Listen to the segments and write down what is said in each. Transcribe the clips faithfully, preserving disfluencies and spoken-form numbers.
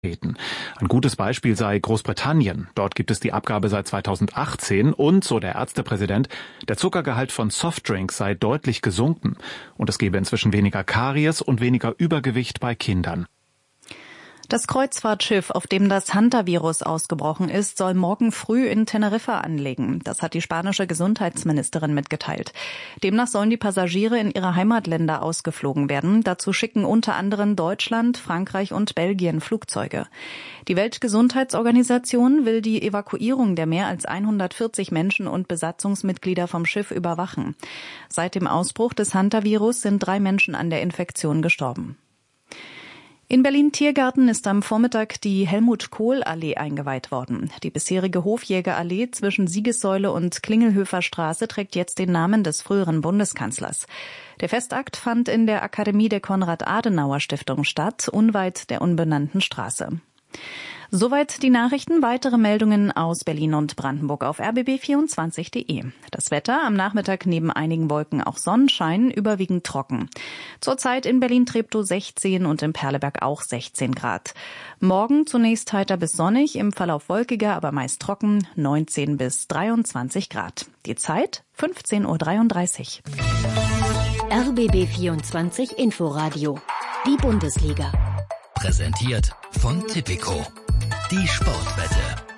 Ein gutes Beispiel sei Großbritannien. Dort gibt es die Abgabe seit zweitausendachtzehn und, so der Ärztepräsident, der Zuckergehalt von Softdrinks sei deutlich gesunken und es gebe inzwischen weniger Karies und weniger Übergewicht bei Kindern. Das Kreuzfahrtschiff, auf dem das Hantavirus ausgebrochen ist, soll morgen früh in Teneriffa anlegen. Das hat die spanische Gesundheitsministerin mitgeteilt. Demnach sollen die Passagiere in ihre Heimatländer ausgeflogen werden. Dazu schicken unter anderem Deutschland, Frankreich und Belgien Flugzeuge. Die Weltgesundheitsorganisation will die Evakuierung der mehr als hundertvierzig Menschen und Besatzungsmitglieder vom Schiff überwachen. Seit dem Ausbruch des Hantavirus sind drei Menschen an der Infektion gestorben. In Berlin-Tiergarten ist am Vormittag die Helmut-Kohl-Allee eingeweiht worden. Die bisherige Hofjägerallee zwischen Siegessäule und Klingelhöfer Straße trägt jetzt den Namen des früheren Bundeskanzlers. Der Festakt fand in der Akademie der Konrad-Adenauer-Stiftung statt, unweit der unbenannten Straße. Soweit die Nachrichten. Weitere Meldungen aus Berlin und Brandenburg auf r b b vierundzwanzig punkt d e. Das Wetter am Nachmittag neben einigen Wolken auch Sonnenschein, überwiegend trocken. Zurzeit in Berlin-Treptow sechzehn und in Perleberg auch sechzehn Grad. Morgen zunächst heiter bis sonnig, im Verlauf wolkiger, aber meist trocken, neunzehn bis dreiundzwanzig Grad. Die Zeit fünfzehn Uhr dreiunddreißig. R B B vierundzwanzig Inforadio. Die Bundesliga. Präsentiert von Tipico. Die Sportwette.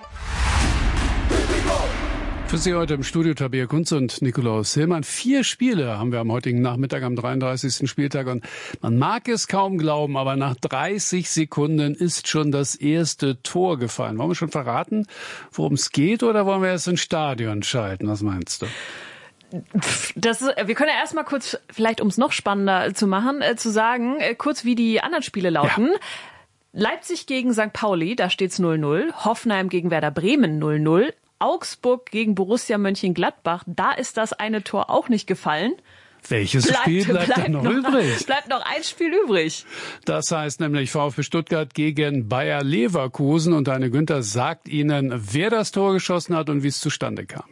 Für Sie heute im Studio Tabea Kunze und Nikolaus Hillmann. Vier Spiele haben wir am heutigen Nachmittag, am dreiunddreißigsten Spieltag. Und man mag es kaum glauben, aber nach dreißig Sekunden ist schon das erste Tor gefallen. Wollen wir schon verraten, worum es geht, oder wollen wir erst ins Stadion schalten? Was meinst du? Das ist, wir können ja erstmal kurz, vielleicht um es noch spannender zu machen, äh, zu sagen, äh, kurz wie die anderen Spiele lauten. Ja. Leipzig gegen Sankt Pauli, da steht's null null. Hoffenheim gegen Werder Bremen null null. Augsburg gegen Borussia Mönchengladbach, da ist das eine Tor auch nicht gefallen. Welches bleibt, Spiel bleibt, bleibt noch, noch übrig? Bleibt noch ein Spiel übrig. Das heißt nämlich VfB Stuttgart gegen Bayer Leverkusen. Und Heine Günther sagt Ihnen, wer das Tor geschossen hat und wie es zustande kam.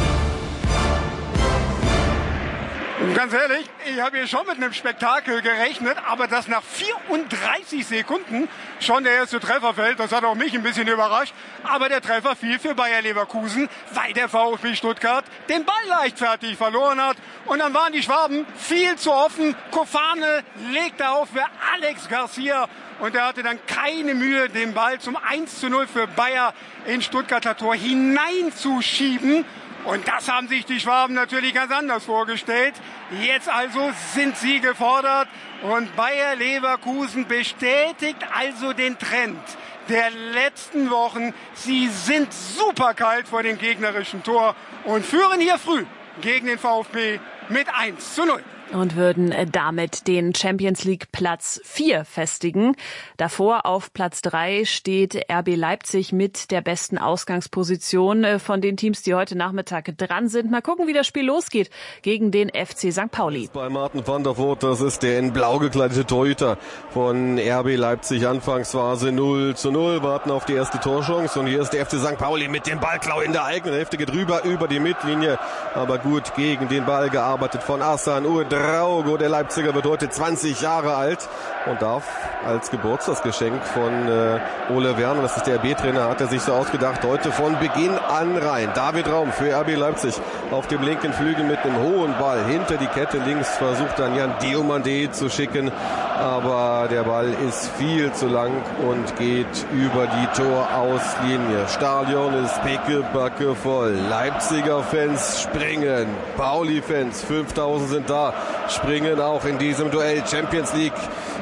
Ganz ehrlich, ich habe hier schon mit einem Spektakel gerechnet, aber dass nach vierunddreißig Sekunden schon der erste Treffer fällt, das hat auch mich ein bisschen überrascht. Aber der Treffer fiel für Bayer Leverkusen, weil der VfB Stuttgart den Ball leichtfertig verloren hat. Und dann waren die Schwaben viel zu offen. Kofane legte auf für Alex Garcia und er hatte dann keine Mühe, den Ball zum eins zu null für Bayer in Stuttgarter Tor hineinzuschieben. Und das haben sich die Schwaben natürlich ganz anders vorgestellt. Jetzt also sind sie gefordert und Bayer Leverkusen bestätigt also den Trend der letzten Wochen. Sie sind super kalt vor dem gegnerischen Tor und führen hier früh gegen den VfB mit eins zu null. Und würden damit den Champions League Platz vier festigen. Davor auf Platz drei steht R B Leipzig mit der besten Ausgangsposition von den Teams, die heute Nachmittag dran sind. Mal gucken, wie das Spiel losgeht gegen den F C Sankt Pauli. Bei Martin van der Voort, das ist der in blau gekleidete Torhüter von R B Leipzig. Anfangsphase null zu null, warten auf die erste Torchance. Und hier ist der F C Sankt Pauli mit dem Ballklau in der eigenen Hälfte, geht rüber über die Mittellinie. Aber gut gegen den Ball gearbeitet von Hassan Uhr. Raugo, der Leipziger, wird heute zwanzig Jahre alt und darf als Geburtstagsgeschenk von äh, Ole Werner, das ist der R B-Trainer, hat er sich so ausgedacht, heute von Beginn an rein. David Raum für R B Leipzig auf dem linken Flügel mit einem hohen Ball hinter die Kette. Links versucht dann Jan Diomande zu schicken, aber der Ball ist viel zu lang und geht über die Torauslinie. Stadion ist pickebacke voll. Leipziger Fans springen, Pauli-Fans, fünftausend sind da, springen auch in diesem Duell. Champions League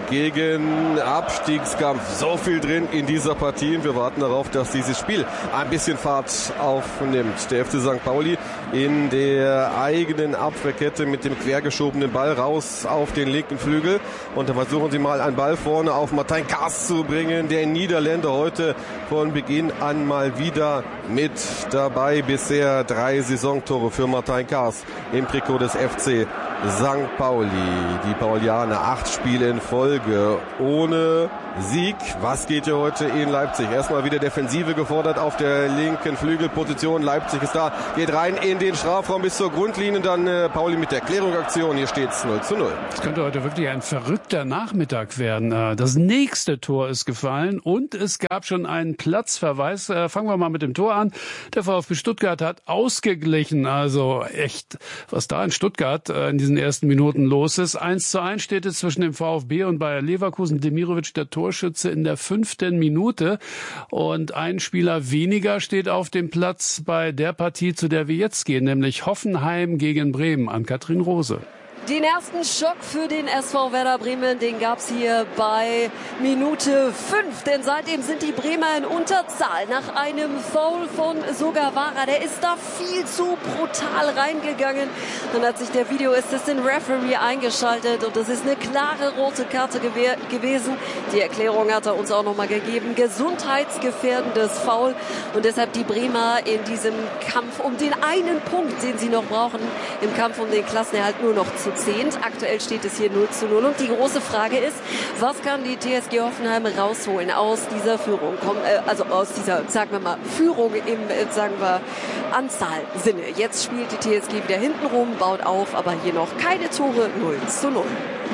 gegen Abstiegskampf. So viel drin in dieser Partie. Wir warten darauf, dass dieses Spiel ein bisschen Fahrt aufnimmt. Der F C Sankt Pauli in der eigenen Abwehrkette mit dem quergeschobenen Ball raus auf den linken Flügel. Und da versuchen sie mal einen Ball vorne auf Martijn Kaas zu bringen. Der Niederländer heute von Beginn an mal wieder mit dabei. Bisher drei Saisontore für Martijn Kaas im Trikot des F C Sankt Pauli. Die Paulianer acht Spiele in Folge ohne Sieg. Was geht hier heute in Leipzig? Erstmal wieder Defensive gefordert auf der linken Flügelposition. Leipzig ist da, geht rein in den Strafraum bis zur Grundlinie. Dann äh, Pauli mit der Klärungsaktion. Hier steht's null zu null. Es könnte heute wirklich ein verrückter Nachmittag werden. Das nächste Tor ist gefallen und es gab schon einen Platzverweis. Fangen wir mal mit dem Tor an. Der VfB Stuttgart hat ausgeglichen. Also echt, was da in Stuttgart in diesen ersten Minuten los ist. eins zu eins steht es zwischen dem VfB und Bayer Leverkusen. Demirovic, der Torschütze, in der fünften Minute. Und ein Spieler weniger steht auf dem Platz bei der Partie, zu der wir jetzt gehen, nämlich Hoffenheim gegen Bremen. An Katrin Rose. Den ersten Schock für den S V Werder Bremen, den gab's hier bei Minute fünf. Denn seitdem sind die Bremer in Unterzahl nach einem Foul von Sogawara. Der ist da viel zu brutal reingegangen. Dann hat sich der Video Assistant Referee eingeschaltet und das ist eine klare rote Karte gew- gewesen. Die Erklärung hat er uns auch nochmal gegeben. Gesundheitsgefährdendes Foul und deshalb die Bremer in diesem Kampf um den einen Punkt, den sie noch brauchen, im Kampf um den Klassenerhalt nur noch zu zehnt. Aktuell steht es hier null zu null. Und die große Frage ist, was kann die T S G Hoffenheim rausholen aus dieser Führung? Also aus dieser, sagen wir mal, Führung im, sagen wir, Anzahlsinne. Jetzt spielt die T S G wieder hintenrum, baut auf, aber hier noch keine Tore, null zu null.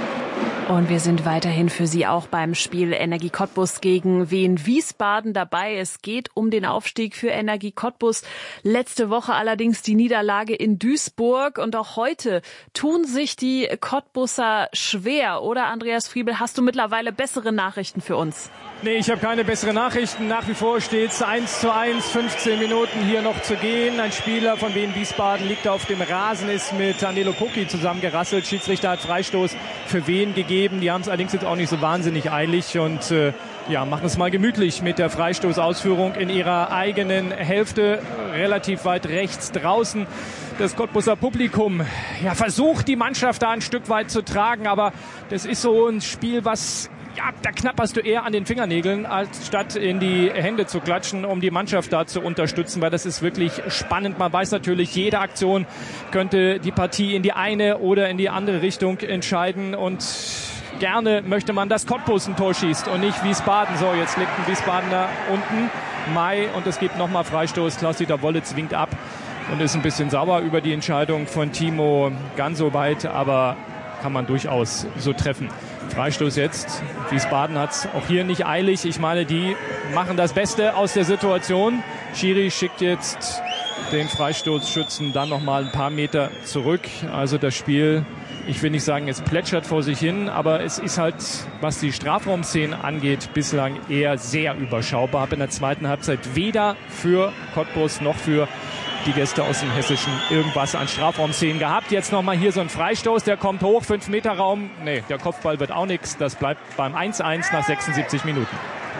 Und wir sind weiterhin für Sie auch beim Spiel Energie Cottbus gegen Wien Wiesbaden dabei. Es geht um den Aufstieg für Energie Cottbus. Letzte Woche allerdings die Niederlage in Duisburg. Und auch heute tun sich die Cottbusser schwer. Oder, Andreas Friebel, hast du mittlerweile bessere Nachrichten für uns? Nee, ich habe keine besseren Nachrichten. Nach wie vor steht es eins zu eins, fünfzehn Minuten hier noch zu gehen. Ein Spieler von Wien Wiesbaden liegt auf dem Rasen, ist mit Danilo Pukki zusammengerasselt. Schiedsrichter hat Freistoß für Wien gegeben. Die haben es allerdings jetzt auch nicht so wahnsinnig eilig und äh, ja, machen es mal gemütlich mit der Freistoßausführung in ihrer eigenen Hälfte, relativ weit rechts draußen. Das Cottbuser Publikum ja, versucht, die Mannschaft da ein Stück weit zu tragen, aber das ist so ein Spiel, was... Ja, da knapperst du eher an den Fingernägeln, als statt in die Hände zu klatschen, um die Mannschaft da zu unterstützen, weil das ist wirklich spannend. Man weiß natürlich, jede Aktion könnte die Partie in die eine oder in die andere Richtung entscheiden und gerne möchte man, dass Cottbus ein Tor schießt und nicht Wiesbaden. So, jetzt liegt ein Wiesbadener unten, Mai, und es gibt nochmal Freistoß. Klaus-Dieter Wollitz winkt ab und ist ein bisschen sauer über die Entscheidung von Timo. Ganz so weit, aber kann man durchaus so treffen. Freistoß jetzt. Wiesbaden hat es auch hier nicht eilig. Ich meine, die machen das Beste aus der Situation. Schiri schickt jetzt den Freistoßschützen dann noch mal ein paar Meter zurück. Also das Spiel, ich will nicht sagen, es plätschert vor sich hin, aber es ist halt, was die Strafraumszenen angeht, bislang eher sehr überschaubar. Habe in der zweiten Halbzeit weder für Cottbus noch für die Gäste aus dem Hessischen irgendwas an Strafraumszenen gehabt. Jetzt nochmal hier so ein Freistoß, der kommt hoch, fünf Meter Raum. Nee, der Kopfball wird auch nichts. Das bleibt beim eins zu eins nach sechsundsiebzig Minuten.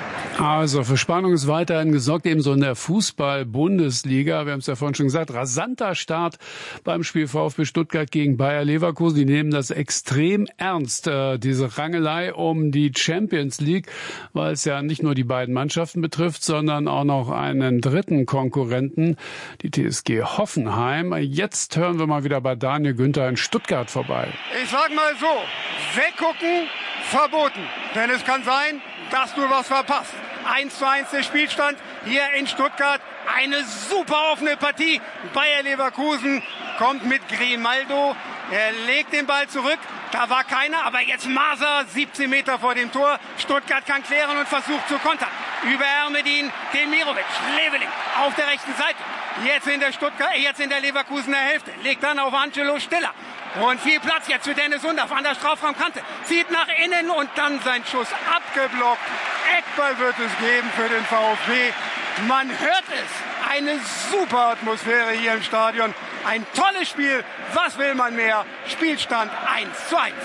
Also für Spannung ist weiterhin gesorgt, ebenso in der Fußball-Bundesliga. Wir haben es ja vorhin schon gesagt, rasanter Start beim Spiel VfB Stuttgart gegen Bayer Leverkusen. Die nehmen das extrem ernst, äh, diese Rangelei um die Champions League, weil es ja nicht nur die beiden Mannschaften betrifft, sondern auch noch einen dritten Konkurrenten, die T S G Hoffenheim. Jetzt hören wir mal wieder bei Daniel Günther in Stuttgart vorbei. Ich sag mal so, weggucken, verboten. Denn es kann sein, dass du was verpasst. eins zu eins der Spielstand hier in Stuttgart. Eine super offene Partie. Bayer Leverkusen kommt mit Grimaldo. Er legt den Ball zurück. Da war keiner, aber jetzt Maser, siebzehn Meter vor dem Tor. Stuttgart kann klären und versucht zu kontern. Über Ermedin, Demirovic, Leveling auf der rechten Seite. Jetzt in der Stuttgart, jetzt in der Leverkusener Hälfte. Legt dann auf Angelo Stiller. Und viel Platz jetzt für Dennis Undaff an der Strafraumkante. Zieht nach innen und dann sein Schuss abgeblockt. Eckball wird es geben für den VfB. Man hört es. Eine super Atmosphäre hier im Stadion. Ein tolles Spiel. Was will man mehr? Spielstand eins zu eins.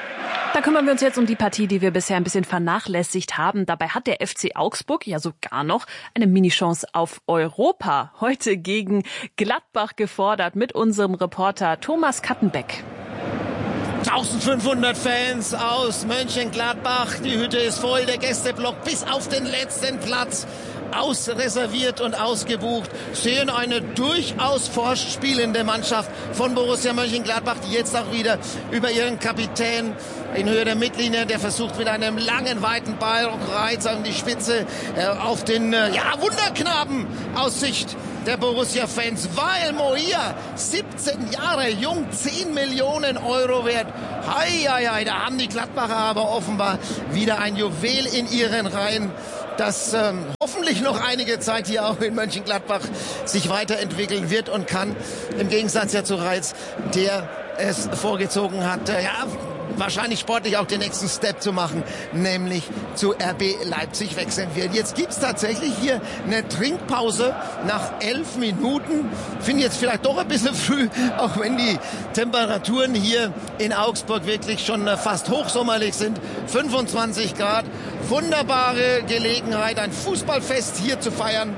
Da kümmern wir uns jetzt um die Partie, die wir bisher ein bisschen vernachlässigt haben. Dabei hat der F C Augsburg ja sogar noch eine Mini-Chance auf Europa. Heute gegen Gladbach gefordert mit unserem Reporter Thomas Kattenbeck. eintausendfünfhundert Fans aus Mönchengladbach. Die Hütte ist voll, der Gästeblock bis auf den letzten Platz. ausreserviert und ausgebucht, sehen eine durchaus forsch spielende Mannschaft von Borussia Mönchengladbach, die jetzt auch wieder über ihren Kapitän in Höhe der Mittellinie, der versucht mit einem langen, weiten Ball Reiz an die Spitze äh, auf den äh, ja, Wunderknaben aus Sicht der Borussia-Fans. Wael Moia, siebzehn Jahre jung, zehn Millionen Euro wert. Hei, hei, hei, da haben die Gladbacher aber offenbar wieder ein Juwel in ihren Reihen, das ähm, hoffentlich noch einige Zeit hier auch in Mönchengladbach sich weiterentwickeln wird und kann, im Gegensatz ja zu Reiz, der es vorgezogen hat, äh, ja, wahrscheinlich sportlich auch den nächsten Step zu machen, nämlich zu R B Leipzig wechseln wird. Jetzt gibt's tatsächlich hier eine Trinkpause nach elf Minuten. Finde ich jetzt vielleicht doch ein bisschen früh, auch wenn die Temperaturen hier in Augsburg wirklich schon fast hochsommerlich sind. fünfundzwanzig Grad. Wunderbare Gelegenheit, ein Fußballfest hier zu feiern,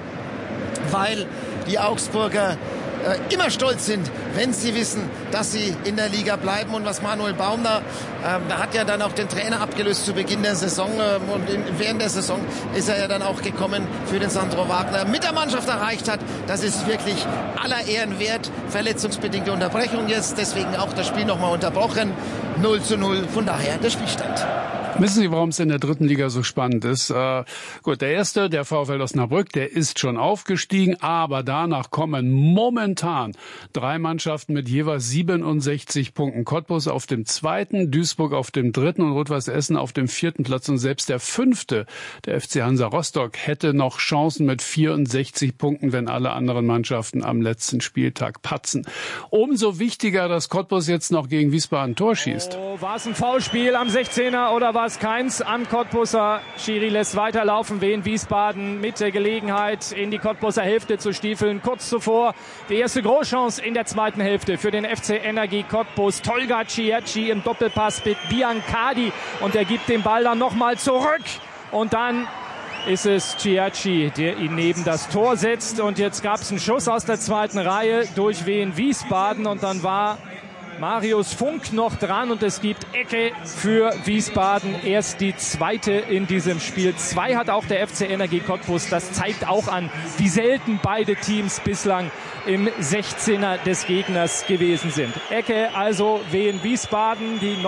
weil die Augsburger äh, immer stolz sind, wenn sie wissen, dass sie in der Liga bleiben. Und was Manuel Baum da, äh, da hat ja dann auch den Trainer abgelöst zu Beginn der Saison äh, und in, während der Saison ist er ja dann auch gekommen für den Sandro Wagner. Mit der Mannschaft erreicht hat, das ist wirklich aller Ehren wert. Verletzungsbedingte Unterbrechung jetzt, deswegen auch das Spiel nochmal unterbrochen. null zu null, von daher der Spielstand. Wissen Sie, warum es in der dritten Liga so spannend ist? Äh, gut, der erste, der VfL Osnabrück, der ist schon aufgestiegen, aber danach kommen momentan drei Mannschaften mit jeweils siebenundsechzig Punkten. Cottbus auf dem zweiten, Duisburg auf dem dritten und Rot-Weiß Essen auf dem vierten Platz. Und selbst der fünfte, der F C Hansa Rostock, hätte noch Chancen mit vierundsechzig Punkten, wenn alle anderen Mannschaften am letzten Spieltag patzen. Umso wichtiger, dass Cottbus jetzt noch gegen Wiesbaden ein Tor schießt. Oh, war es ein Foulspiel am sechzehner oder war es keins am Cottbuser? Schiri lässt weiterlaufen. Wien Wiesbaden mit der Gelegenheit, in die Cottbuser Hälfte zu stiefeln. Kurz zuvor die erste Großchance in der zweiten Hälfte für den F C Energie Cottbus. Tolga Ciecci im Doppelpass mit Biancardi und er gibt den Ball dann nochmal zurück. Und dann ist es Ciecci, der ihn neben das Tor setzt. Und jetzt gab es einen Schuss aus der zweiten Reihe durch Wien Wiesbaden und dann war Marius Funk noch dran und es gibt Ecke für Wiesbaden. Erst die zweite in diesem Spiel. Zwei hat auch der F C Energie Cottbus. Das zeigt auch an, wie selten beide Teams bislang im sechzehner des Gegners gewesen sind. Ecke also Wien Wiesbaden. Die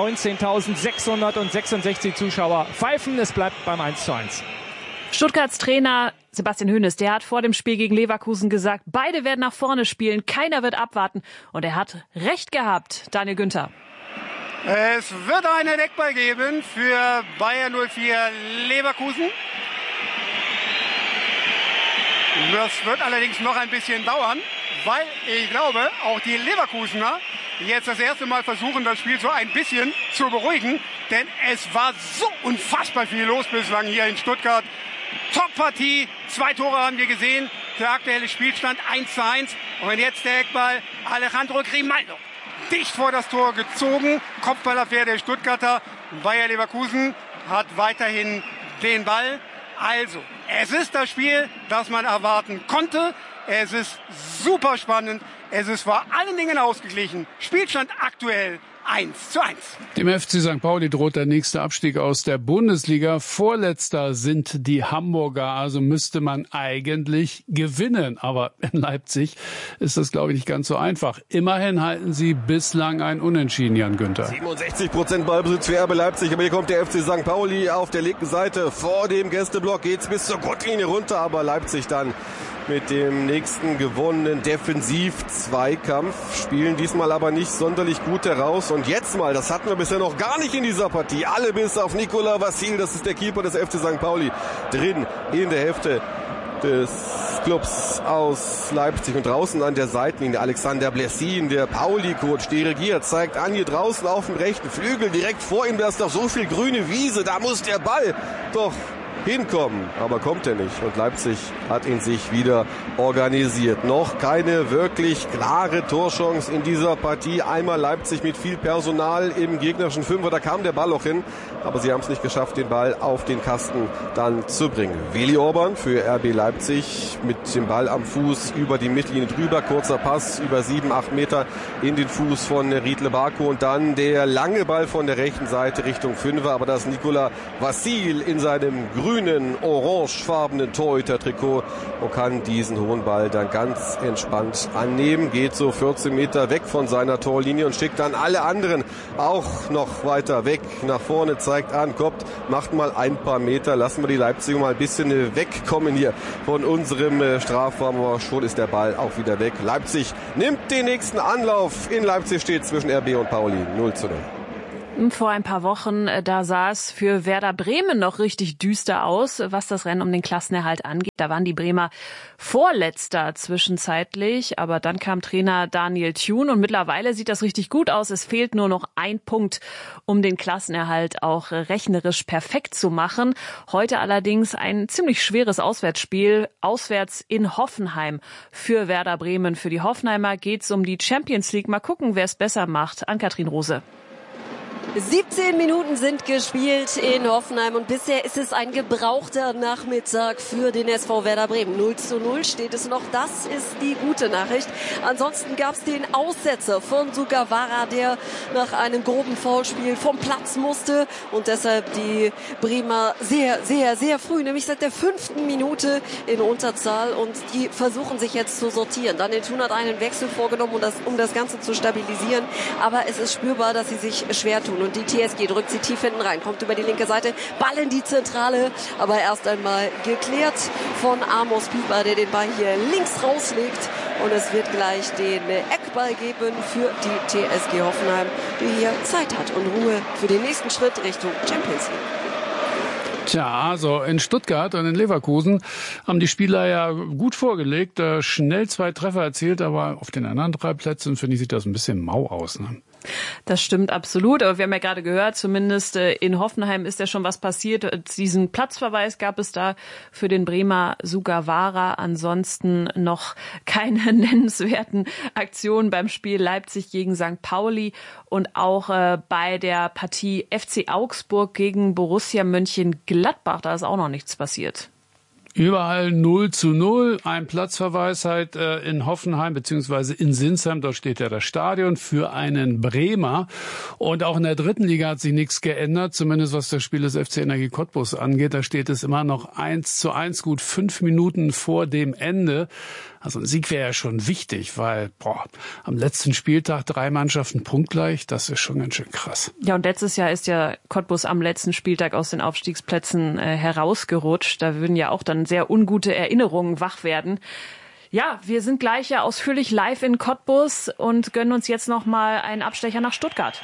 neunzehntausendsechshundertsechsundsechzig Zuschauer pfeifen. Es bleibt beim eins zu eins. Stuttgarts Trainer Sebastian Hoeneß, der hat vor dem Spiel gegen Leverkusen gesagt, beide werden nach vorne spielen, keiner wird abwarten. Und er hat recht gehabt, Daniel Günther. Es wird einen Eckball geben für Bayer null vier Leverkusen. Das wird allerdings noch ein bisschen dauern, weil ich glaube, auch die Leverkusener jetzt das erste Mal versuchen, das Spiel so ein bisschen zu beruhigen. Denn es war so unfassbar viel los bislang hier in Stuttgart. Top-Partie, zwei Tore haben wir gesehen, der aktuelle Spielstand eins zu eins. Und wenn jetzt der Eckball, Alejandro Grimaldo dicht vor das Tor gezogen, Kopfballaffäre der Stuttgarter. Bayer Leverkusen hat weiterhin den Ball. Also, es ist das Spiel, das man erwarten konnte. Es ist super spannend, es ist vor allen Dingen ausgeglichen. Spielstand aktuell eins zu eins. Dem F C Sankt Pauli droht der nächste Abstieg aus der Bundesliga. Vorletzter sind die Hamburger, also müsste man eigentlich gewinnen. Aber in Leipzig ist das, glaube ich, nicht ganz so einfach. Immerhin halten sie bislang ein Unentschieden, Jan Günther. siebenundsechzig Prozent Ballbesitz für R B Leipzig, aber hier kommt der F C Sankt Pauli auf der linken Seite. Vor dem Gästeblock geht's bis zur Gurtlinie runter, aber Leipzig dann mit dem nächsten gewonnenen Defensiv-Zweikampf, spielen diesmal aber nicht sonderlich gut heraus. Und jetzt mal, das hatten wir bisher noch gar nicht in dieser Partie, alle bis auf Nikola Vassil, das ist der Keeper des F C Sankt Pauli, drin in der Hälfte des Clubs aus Leipzig. Und draußen an der Seitenlinie Alexander Blessin, der Pauli-Coach, dirigiert, zeigt an, hier draußen auf dem rechten Flügel, direkt vor ihm, da ist doch so viel grüne Wiese, da muss der Ball doch hinkommen, aber kommt er nicht. Und Leipzig hat ihn sich wieder organisiert. Noch keine wirklich klare Torchance in dieser Partie. Einmal Leipzig mit viel Personal im gegnerischen Fünfer, da kam der Ball auch hin, aber sie haben es nicht geschafft, den Ball auf den Kasten dann zu bringen. Willi Orban für R B Leipzig mit dem Ball am Fuß über die Mittellinie drüber, kurzer Pass über sieben, acht Meter in den Fuß von Riedle Barco und dann der lange Ball von der rechten Seite Richtung Fünfer, aber das ist Nikola Vassil in seinem grünen grünen, orangefarbenen Torhüter-Trikot und kann diesen hohen Ball dann ganz entspannt annehmen. Geht so vierzehn Meter weg von seiner Torlinie und schickt dann alle anderen auch noch weiter weg nach vorne, zeigt an, kommt, macht mal ein paar Meter, lassen wir die Leipziger mal ein bisschen wegkommen hier von unserem Strafraum, aber schon ist der Ball auch wieder weg. Leipzig nimmt den nächsten Anlauf. In Leipzig steht zwischen R B und Pauli null zu null. Vor ein paar Wochen, da sah es für Werder Bremen noch richtig düster aus, was das Rennen um den Klassenerhalt angeht. Da waren die Bremer Vorletzter zwischenzeitlich, aber dann kam Trainer Daniel Thun und mittlerweile sieht das richtig gut aus. Es fehlt nur noch ein Punkt, um den Klassenerhalt auch rechnerisch perfekt zu machen. Heute allerdings ein ziemlich schweres Auswärtsspiel, auswärts in Hoffenheim für Werder Bremen. Für die Hoffenheimer geht's um die Champions League. Mal gucken, wer es besser macht. Ann-Kathrin Rose. siebzehn Minuten sind gespielt in Hoffenheim und bisher ist es ein gebrauchter Nachmittag für den S V Werder Bremen. null zu null steht es noch, das ist die gute Nachricht. Ansonsten gab es den Aussetzer von Sugawara, der nach einem groben Foulspiel vom Platz musste und deshalb die Bremer sehr, sehr, sehr früh, nämlich seit der fünften Minute in Unterzahl und die versuchen sich jetzt zu sortieren. Daniel Thun hat einen Wechsel vorgenommen, um das, um das Ganze zu stabilisieren, aber es ist spürbar, dass sie sich schwer tun. Und die T S G drückt sie tief hinten rein, kommt über die linke Seite, Ball in die Zentrale, aber erst einmal geklärt von Amos Pieper, der den Ball hier links rauslegt. Und es wird gleich den Eckball geben für die T S G Hoffenheim, die hier Zeit hat und Ruhe für den nächsten Schritt Richtung Champions League. Tja, also in Stuttgart und in Leverkusen haben die Spieler ja gut vorgelegt, schnell zwei Treffer erzielt, aber auf den anderen drei Plätzen, finde ich, sieht das ein bisschen mau aus, ne? Das stimmt absolut, aber wir haben ja gerade gehört, zumindest in Hoffenheim ist ja schon was passiert. Diesen Platzverweis gab es da für den Bremer Sugawara. Ansonsten noch keine nennenswerten Aktionen beim Spiel Leipzig gegen Sankt Pauli und auch äh, bei der Partie F C Augsburg gegen Borussia Mönchengladbach. Da ist auch noch nichts passiert. Überall null zu null, ein Platzverweis halt äh, in Hoffenheim beziehungsweise in Sinsheim, dort steht ja das Stadion für einen Bremer. Und auch in der dritten Liga hat sich nichts geändert, zumindest was das Spiel des F C Energie Cottbus angeht. Da steht es immer noch eins zu eins, gut fünf Minuten vor dem Ende. Also ein Sieg wäre ja schon wichtig, weil boah, am letzten Spieltag drei Mannschaften punktgleich, das ist schon ganz schön krass. Ja, und letztes Jahr ist ja Cottbus am letzten Spieltag aus den Aufstiegsplätzen äh, herausgerutscht. Da würden ja auch dann sehr ungute Erinnerungen wach werden. Ja, wir sind gleich ja ausführlich live in Cottbus und gönnen uns jetzt noch mal einen Abstecher nach Stuttgart.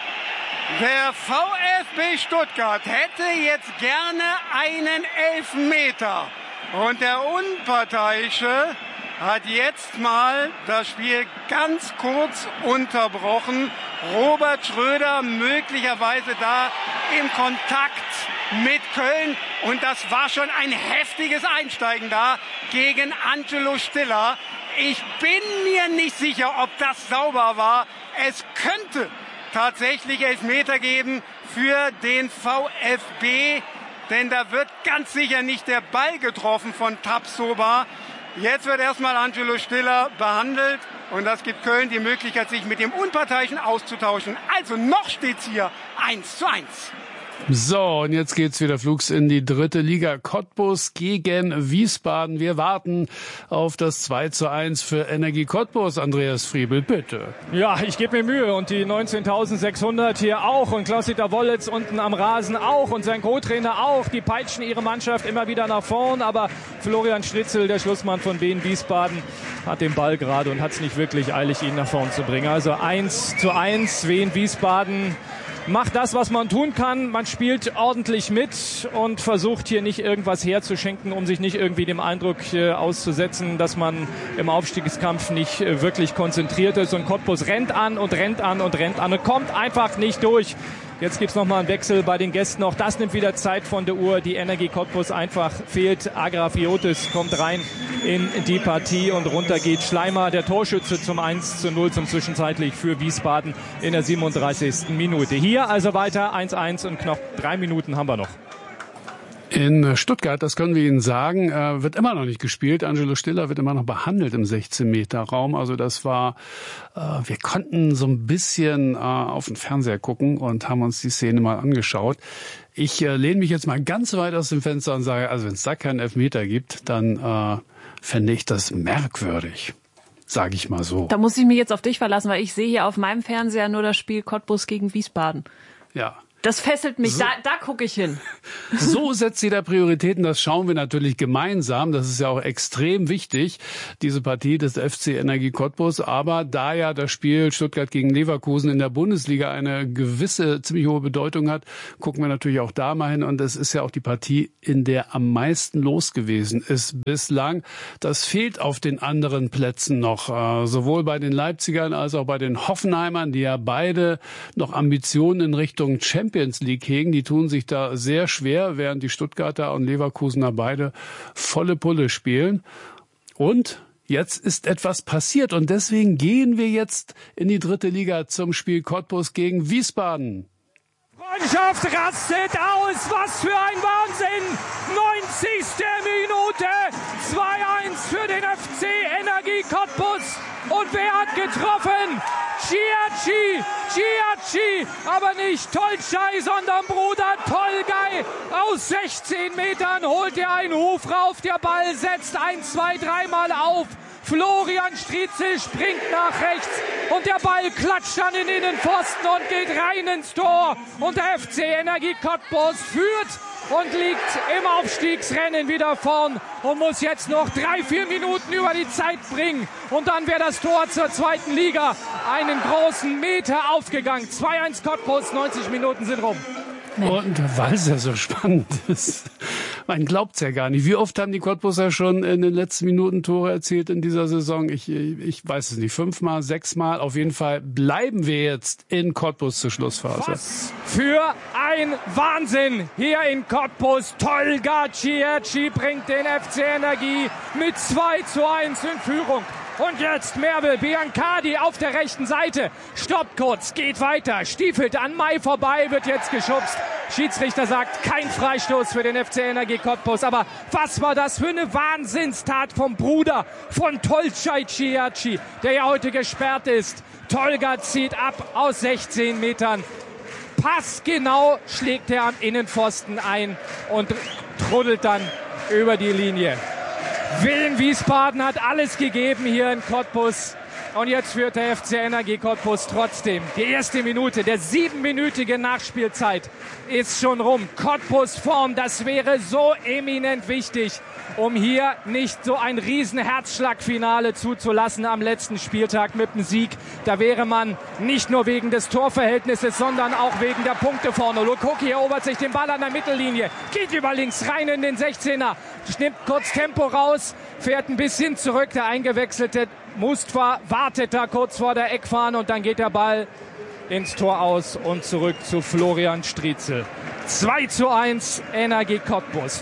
Der VfB Stuttgart hätte jetzt gerne einen Elfmeter. Und der Unparteiische hat jetzt mal das Spiel ganz kurz unterbrochen. Robert Schröder möglicherweise da im Kontakt mit Köln. Und das war schon ein heftiges Einsteigen da gegen Angelo Stiller. Ich bin mir nicht sicher, ob das sauber war. Es könnte tatsächlich Elfmeter geben für den VfB. Denn da wird ganz sicher nicht der Ball getroffen von Tapsoba. Jetzt wird erstmal Angelo Stiller behandelt. Und das gibt Köln die Möglichkeit, sich mit dem Unparteiischen auszutauschen. Also noch steht's hier eins zu eins. So, und jetzt geht's wieder flugs in die dritte Liga. Cottbus gegen Wiesbaden. Wir warten auf das zwei zu eins für Energie Cottbus. Andreas Friebel, bitte. Ja, ich gebe mir Mühe und die neunzehntausendsechshundert hier auch und Klaus-Dieter Wollitz unten am Rasen auch und sein Co-Trainer auch. Die peitschen ihre Mannschaft immer wieder nach vorn, aber Florian Schnitzel, der Schlussmann von Wien Wiesbaden, hat den Ball gerade und hat es nicht wirklich eilig, ihn nach vorn zu bringen. Also eins zu eins, Wien Wiesbaden macht das, was man tun kann. Man spielt ordentlich mit und versucht hier nicht irgendwas herzuschenken, um sich nicht irgendwie dem Eindruck äh, auszusetzen, dass man im Aufstiegskampf nicht äh, wirklich konzentriert ist. Und Cottbus rennt an und rennt an und rennt an und kommt einfach nicht durch. Jetzt gibt's noch mal einen Wechsel bei den Gästen. Auch das nimmt wieder Zeit von der Uhr. Die Energie Cottbus einfach fehlt. Agrafiotis kommt rein in die Partie und runter geht Schleimer, der Torschütze zum eins zu null zum zwischenzeitlich für Wiesbaden in der siebenunddreißigsten Minute. Hier also weiter eins eins und knapp drei Minuten haben wir noch. In Stuttgart, das können wir Ihnen sagen, wird immer noch nicht gespielt. Angelo Stiller wird immer noch behandelt im sechzehn Meter Raum. Also das war, wir konnten so ein bisschen auf den Fernseher gucken und haben uns die Szene mal angeschaut. Ich lehne mich jetzt mal ganz weit aus dem Fenster und sage, also wenn es da keinen Elfmeter gibt, dann äh, fände ich das merkwürdig. Sage ich mal so. Da muss ich mich jetzt auf dich verlassen, weil ich sehe hier auf meinem Fernseher nur das Spiel Cottbus gegen Wiesbaden. Ja. Das fesselt mich, so, da, da gucke ich hin. So setzt jeder Prioritäten, das schauen wir natürlich gemeinsam. Das ist ja auch extrem wichtig, diese Partie des F C Energie Cottbus. Aber da ja das Spiel Stuttgart gegen Leverkusen in der Bundesliga eine gewisse, ziemlich hohe Bedeutung hat, gucken wir natürlich auch da mal hin. Und es ist ja auch die Partie, in der am meisten los gewesen ist bislang. Das fehlt auf den anderen Plätzen noch, äh, sowohl bei den Leipzigern als auch bei den Hoffenheimern, die ja beide noch Ambitionen in Richtung Champions League hegen. Die tun sich da sehr schwer, während die Stuttgarter und Leverkusener beide volle Pulle spielen. Und jetzt ist etwas passiert und deswegen gehen wir jetzt in die dritte Liga zum Spiel Cottbus gegen Wiesbaden. Freundschaft rastet aus, was für ein Wahnsinn! neunzigste Minute, zwei eins für den F C Energie Cottbus. Und wer hat getroffen? Giacchi, Giacchi, aber nicht Tolchai, sondern Bruder Tolgay. Aus sechzehn Metern holt er einen Huf rauf, der Ball setzt ein, zwei, dreimal auf. Florian Striezel springt nach rechts und der Ball klatscht an den Innenpfosten und geht rein ins Tor. Und der F C Energie Cottbus führt und liegt im Aufstiegsrennen wieder vorn und muss jetzt noch drei, vier Minuten über die Zeit bringen. Und dann wäre das Tor zur zweiten Liga einen großen Meter aufgegangen. zwei eins Cottbus, neunzig Minuten sind rum. Und weil es ja so spannend ist, man glaubt's ja gar nicht. Wie oft haben die Cottbuser schon in den letzten Minuten Tore erzielt in dieser Saison? Ich, ich weiß es nicht. Fünfmal, sechsmal. Auf jeden Fall bleiben wir jetzt in Cottbus zur Schlussphase. Was für ein Wahnsinn hier in Cottbus. Tolga Giacchi bringt den F C Energie mit zwei zu eins in Führung. Und jetzt Merve Biancardi auf der rechten Seite. Stoppt kurz, geht weiter, stiefelt an Mai vorbei, wird jetzt geschubst. Schiedsrichter sagt, kein Freistoß für den F C Energie Cottbus. Aber was war das für eine Wahnsinnstat vom Bruder von Tolchai Giacchi, der ja heute gesperrt ist. Tolga zieht ab aus sechzehn Metern. Passgenau schlägt er am Innenpfosten ein und truddelt dann über die Linie. Wien Wiesbaden hat alles gegeben hier in Cottbus. Und jetzt führt der F C Energie Cottbus trotzdem. Die erste Minute der siebenminütige Nachspielzeit ist schon rum. Cottbus Form, das wäre so eminent wichtig, um hier nicht so ein riesen Herzschlagfinale zuzulassen am letzten Spieltag mit dem Sieg. Da wäre man nicht nur wegen des Torverhältnisses, sondern auch wegen der Punkte vorne. Lukoki erobert sich den Ball an der Mittellinie, geht über links rein in den sechzehner, nimmt kurz Tempo raus, fährt ein bisschen zurück. Der eingewechselte Mustafa wartet da kurz vor der Eckfahne und dann geht der Ball ins Tor aus und zurück zu Florian Striezel. zwei zu eins Energie Cottbus.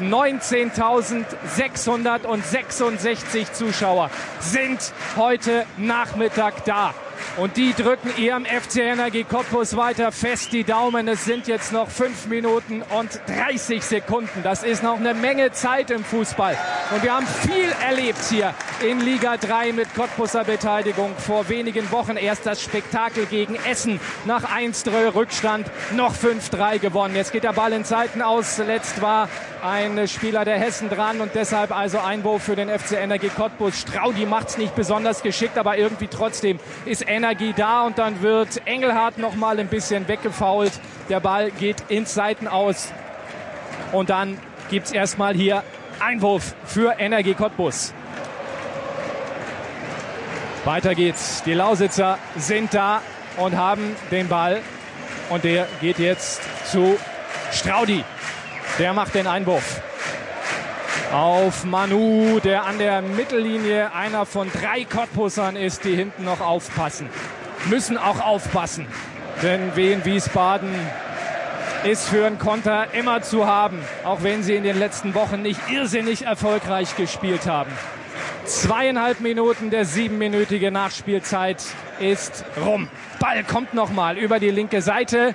neunzehntausendsechshundertsechsundsechzig Zuschauer sind heute Nachmittag da. Und die drücken ihrem F C Energie Cottbus weiter fest die Daumen. Es sind jetzt noch fünf Minuten und dreißig Sekunden. Das ist noch eine Menge Zeit im Fußball. Und wir haben viel erlebt hier in Liga drei mit Cottbuser Beteiligung. Vor wenigen Wochen erst das Spektakel gegen Essen. Nach eins drei Rückstand noch fünf drei gewonnen. Jetzt geht der Ball in Seiten aus. Zuletzt war ein Spieler der Hessen dran und deshalb also Einwurf für den F C Energie Cottbus. Straudi macht's nicht besonders geschickt, aber irgendwie trotzdem ist Energie da und dann wird Engelhardt noch mal ein bisschen weggefoult. Der Ball geht ins Seiten aus und dann gibt's erstmal hier Einwurf für Energie Cottbus. Weiter geht's. Die Lausitzer sind da und haben den Ball und der geht jetzt zu Straudi. Der macht den Einwurf auf Manu, der an der Mittellinie einer von drei Cottbusern ist, die hinten noch aufpassen. Müssen auch aufpassen, denn Wien Wiesbaden ist für einen Konter immer zu haben, auch wenn sie in den letzten Wochen nicht irrsinnig erfolgreich gespielt haben. Zweieinhalb Minuten der siebenminütige Nachspielzeit ist rum. Ball kommt nochmal über die linke Seite.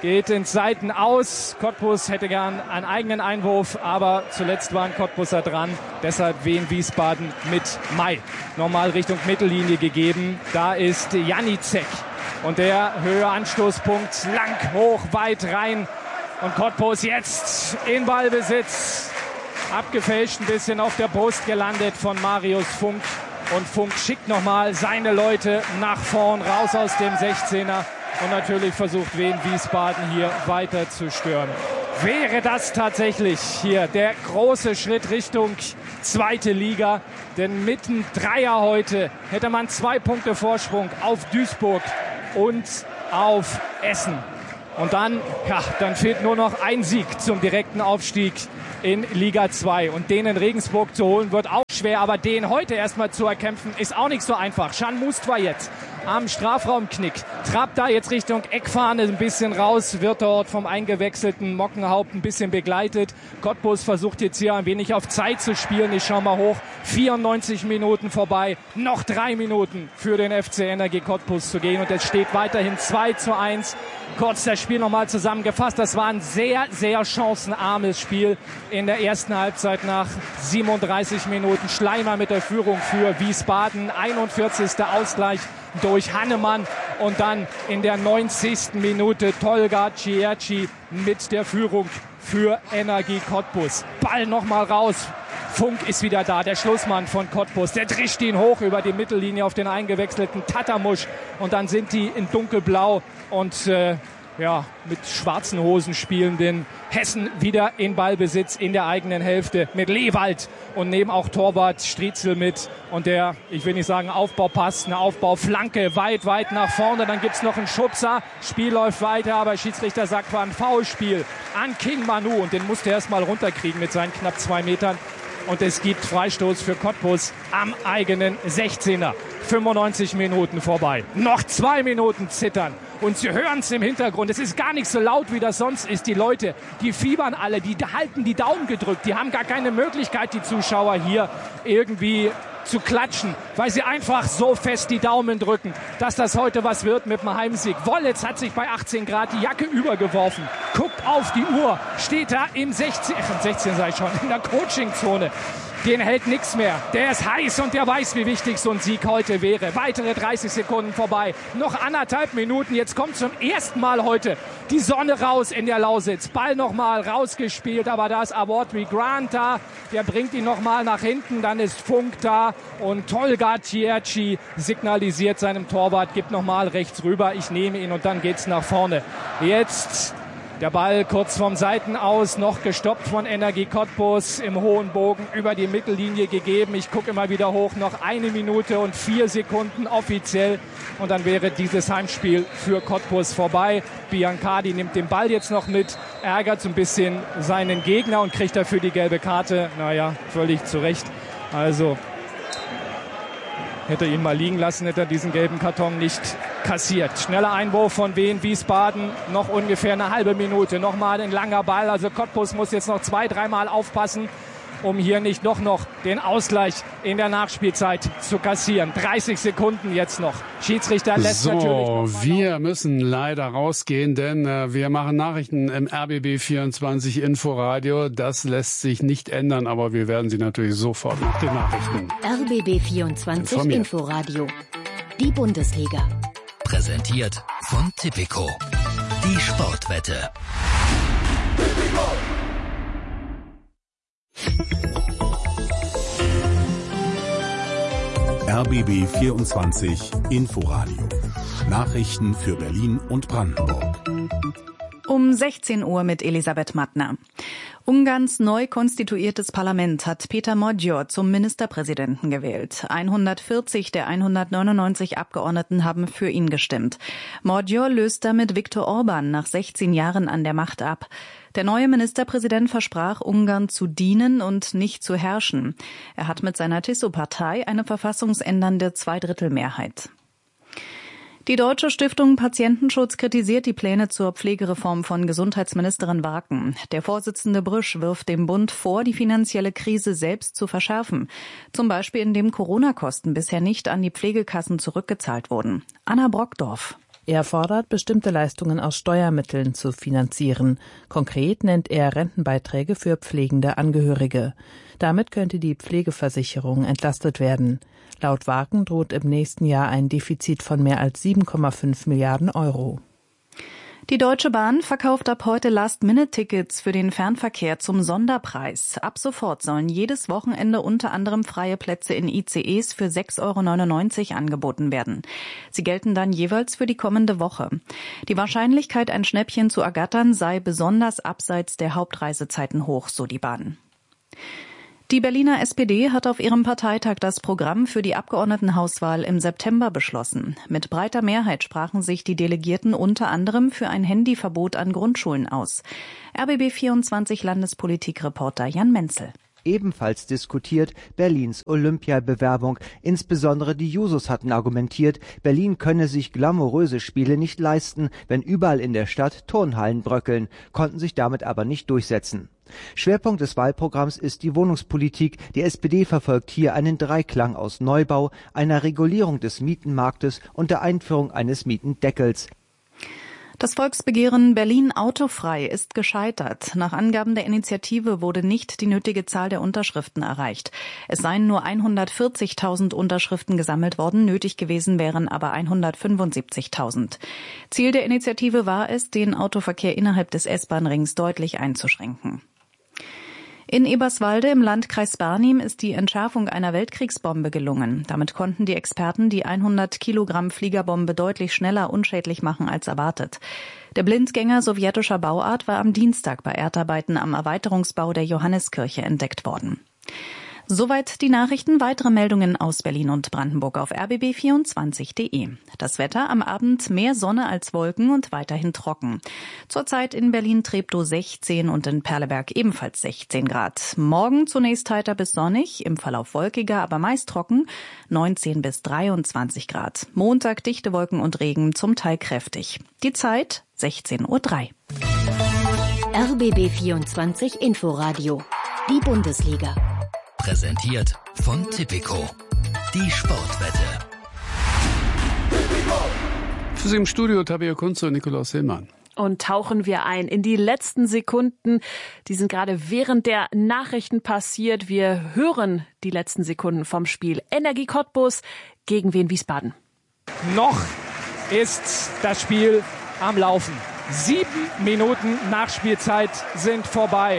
geht ins Seiten aus. Cottbus hätte gern einen eigenen Einwurf, aber zuletzt waren Cottbuser dran. Deshalb Wien Wiesbaden mit Mai. Nochmal Richtung Mittellinie gegeben. Da ist Janicek. Und der Höhe Anstoßpunkt lang, hoch, weit rein. Und Cottbus jetzt in Ballbesitz. Abgefälscht ein bisschen auf der Brust gelandet von Marius Funk. Und Funk schickt nochmal seine Leute nach vorn, raus aus dem sechzehner. Und natürlich versucht Wien Wiesbaden hier weiter zu stören. Wäre das tatsächlich hier der große Schritt Richtung zweite Liga? Denn mit dem Dreier heute hätte man zwei Punkte Vorsprung auf Duisburg und auf Essen. Und dann, ja, dann fehlt nur noch ein Sieg zum direkten Aufstieg in Liga zwei. Und den in Regensburg zu holen, wird auch schwer. Aber den heute erstmal zu erkämpfen, ist auch nicht so einfach. Can Mustwa jetzt am Strafraumknick. Trappt da jetzt Richtung Eckfahne ein bisschen raus. Wird dort vom eingewechselten Mockenhaupt ein bisschen begleitet. Cottbus versucht jetzt hier ein wenig auf Zeit zu spielen. Ich schau mal hoch. vierundneunzig Minuten vorbei. Noch drei Minuten für den F C Energie Cottbus zu gehen. Und es steht weiterhin zwei zu eins. Kurz das Spiel nochmal zusammengefasst. Das war ein sehr, sehr chancenarmes Spiel in der ersten Halbzeit nach siebenunddreißig Minuten. Schleimer mit der Führung für Wiesbaden. einundvierzigster Ausgleich durch Hannemann. Und dann in der neunzigsten Minute Tolga Cierci mit der Führung für Energie Cottbus. Ball nochmal raus. Funk ist wieder da, der Schlussmann von Cottbus. Der drischt ihn hoch über die Mittellinie auf den eingewechselten Tatamusch. Und dann sind die in dunkelblau und äh, ja, mit schwarzen Hosen spielenden Hessen wieder in Ballbesitz in der eigenen Hälfte mit Lewald und neben auch Torwart Striezel mit. Und der, ich will nicht sagen Aufbaupass, eine Aufbauflanke weit, weit nach vorne. Dann gibt's noch einen Schubser. Spiel läuft weiter, aber Schiedsrichter sagt, war ein Foulspiel an King Manu. Und den musste er erst mal runterkriegen mit seinen knapp zwei Metern. Und es gibt Freistoß für Cottbus am eigenen sechzehner. fünfundneunzig Minuten vorbei. Noch zwei Minuten zittern. Und Sie hören es im Hintergrund. Es ist gar nicht so laut, wie das sonst ist. Die Leute, die fiebern alle, die halten die Daumen gedrückt. Die haben gar keine Möglichkeit, die Zuschauer hier irgendwie zu klatschen, weil sie einfach so fest die Daumen drücken, dass das heute was wird mit dem Heimsieg. Wollitz hat sich bei achtzehn Grad die Jacke übergeworfen, guckt auf die Uhr, steht da im sechzehn, im sechzehn sei schon, in der Coachingzone. Den hält nichts mehr. Der ist heiß und der weiß, wie wichtig so ein Sieg heute wäre. Weitere dreißig Sekunden vorbei. Noch anderthalb Minuten. Jetzt kommt zum ersten Mal heute die Sonne raus in der Lausitz. Ball nochmal rausgespielt, aber da ist Awardry Grant da. Der bringt ihn nochmal nach hinten. Dann ist Funk da und Tolga Cierci signalisiert seinem Torwart, gibt nochmal rechts rüber. Ich nehme ihn und dann geht's nach vorne. Jetzt der Ball kurz vom Seitenaus, noch gestoppt von Energie Cottbus, im hohen Bogen über die Mittellinie gegeben. Ich gucke immer wieder hoch, noch eine Minute und vier Sekunden offiziell. Und dann wäre dieses Heimspiel für Cottbus vorbei. Biancardi nimmt den Ball jetzt noch mit, ärgert so ein bisschen seinen Gegner und kriegt dafür die gelbe Karte. Naja, völlig zu Recht. Also hätte ihn mal liegen lassen, hätte er diesen gelben Karton nicht kassiert. Schneller Einwurf von Wien Wiesbaden, noch ungefähr eine halbe Minute. Nochmal ein langer Ball, also Cottbus muss jetzt noch zwei, dreimal aufpassen, um hier nicht noch noch den Ausgleich in der Nachspielzeit zu kassieren. dreißig Sekunden jetzt noch. Schiedsrichter lässt so, natürlich noch So, wir müssen leider rausgehen, denn äh, wir machen Nachrichten im R B B vierundzwanzig Inforadio. Das lässt sich nicht ändern, aber wir werden Sie natürlich sofort nach den Nachrichten R B B vierundzwanzig informieren. Inforadio. Die Bundesliga. Präsentiert von Tipico. Die Sportwette. R B B vierundzwanzig Inforadio. Nachrichten für Berlin und Brandenburg. Um sechzehn Uhr mit Elisabeth Mattner. Ungarns neu konstituiertes Parlament hat Péter Magyar zum Ministerpräsidenten gewählt. hundertvierzig der hundertneunundneunzig Abgeordneten haben für ihn gestimmt. Magyar löst damit Viktor Orbán nach sechzehn Jahren an der Macht ab. Der neue Ministerpräsident versprach, Ungarn zu dienen und nicht zu herrschen. Er hat mit seiner Tiso-Partei eine verfassungsändernde Zweidrittelmehrheit. Die Deutsche Stiftung Patientenschutz kritisiert die Pläne zur Pflegereform von Gesundheitsministerin Warken. Der Vorsitzende Brüsch wirft dem Bund vor, die finanzielle Krise selbst zu verschärfen. Zum Beispiel indem Corona-Kosten bisher nicht an die Pflegekassen zurückgezahlt wurden. Anna Brockdorf. Er fordert, bestimmte Leistungen aus Steuermitteln zu finanzieren. Konkret nennt er Rentenbeiträge für pflegende Angehörige. Damit könnte die Pflegeversicherung entlastet werden. Laut Wagen droht im nächsten Jahr ein Defizit von mehr als sieben Komma fünf Milliarden Euro. Die Deutsche Bahn verkauft ab heute Last-Minute-Tickets für den Fernverkehr zum Sonderpreis. Ab sofort sollen jedes Wochenende unter anderem freie Plätze in I C Es für sechs Euro neunundneunzig angeboten werden. Sie gelten dann jeweils für die kommende Woche. Die Wahrscheinlichkeit, ein Schnäppchen zu ergattern, sei besonders abseits der Hauptreisezeiten hoch, so die Bahn. Die Berliner S P D hat auf ihrem Parteitag das Programm für die Abgeordnetenhauswahl im September beschlossen. Mit breiter Mehrheit sprachen sich die Delegierten unter anderem für ein Handyverbot an Grundschulen aus. R B B vierundzwanzig Landespolitikreporter Jan Menzel. Ebenfalls diskutiert Berlins Olympiabewerbung. Insbesondere die Jusos hatten argumentiert, Berlin könne sich glamouröse Spiele nicht leisten, wenn überall in der Stadt Turnhallen bröckeln, konnten sich damit aber nicht durchsetzen. Schwerpunkt des Wahlprogramms ist die Wohnungspolitik. Die S P D verfolgt hier einen Dreiklang aus Neubau, einer Regulierung des Mietenmarktes und der Einführung eines Mietendeckels. Das Volksbegehren Berlin autofrei ist gescheitert. Nach Angaben der Initiative wurde nicht die nötige Zahl der Unterschriften erreicht. Es seien nur hundertvierzigtausend Unterschriften gesammelt worden, nötig gewesen wären aber hundertfünfundsiebzigtausend. Ziel der Initiative war es, den Autoverkehr innerhalb des S-Bahn-Rings deutlich einzuschränken. In Eberswalde im Landkreis Barnim ist die Entschärfung einer Weltkriegsbombe gelungen. Damit konnten die Experten die hundert Kilogramm Fliegerbombe deutlich schneller unschädlich machen als erwartet. Der Blindgänger sowjetischer Bauart war am Dienstag bei Erdarbeiten am Erweiterungsbau der Johanneskirche entdeckt worden. Soweit die Nachrichten. Weitere Meldungen aus Berlin und Brandenburg auf r b b vierundzwanzig punkt de. Das Wetter: am Abend mehr Sonne als Wolken und weiterhin trocken. Zurzeit in Berlin-Treptow sechzehn und in Perleberg ebenfalls sechzehn Grad. Morgen zunächst heiter bis sonnig, im Verlauf wolkiger, aber meist trocken, neunzehn bis dreiundzwanzig Grad. Montag dichte Wolken und Regen, zum Teil kräftig. Die Zeit sechzehn Uhr drei. R B B vierundzwanzig Inforadio. Die Bundesliga. Präsentiert von Tipico. Die Sportwette. Für Sie im Studio Tabea Kunze und Nikolaus Hillmann. Und tauchen wir ein in die letzten Sekunden. Die sind gerade während der Nachrichten passiert. Wir hören die letzten Sekunden vom Spiel Energie Cottbus gegen Wien Wiesbaden. Noch ist das Spiel am Laufen. Sieben Minuten Nachspielzeit sind vorbei.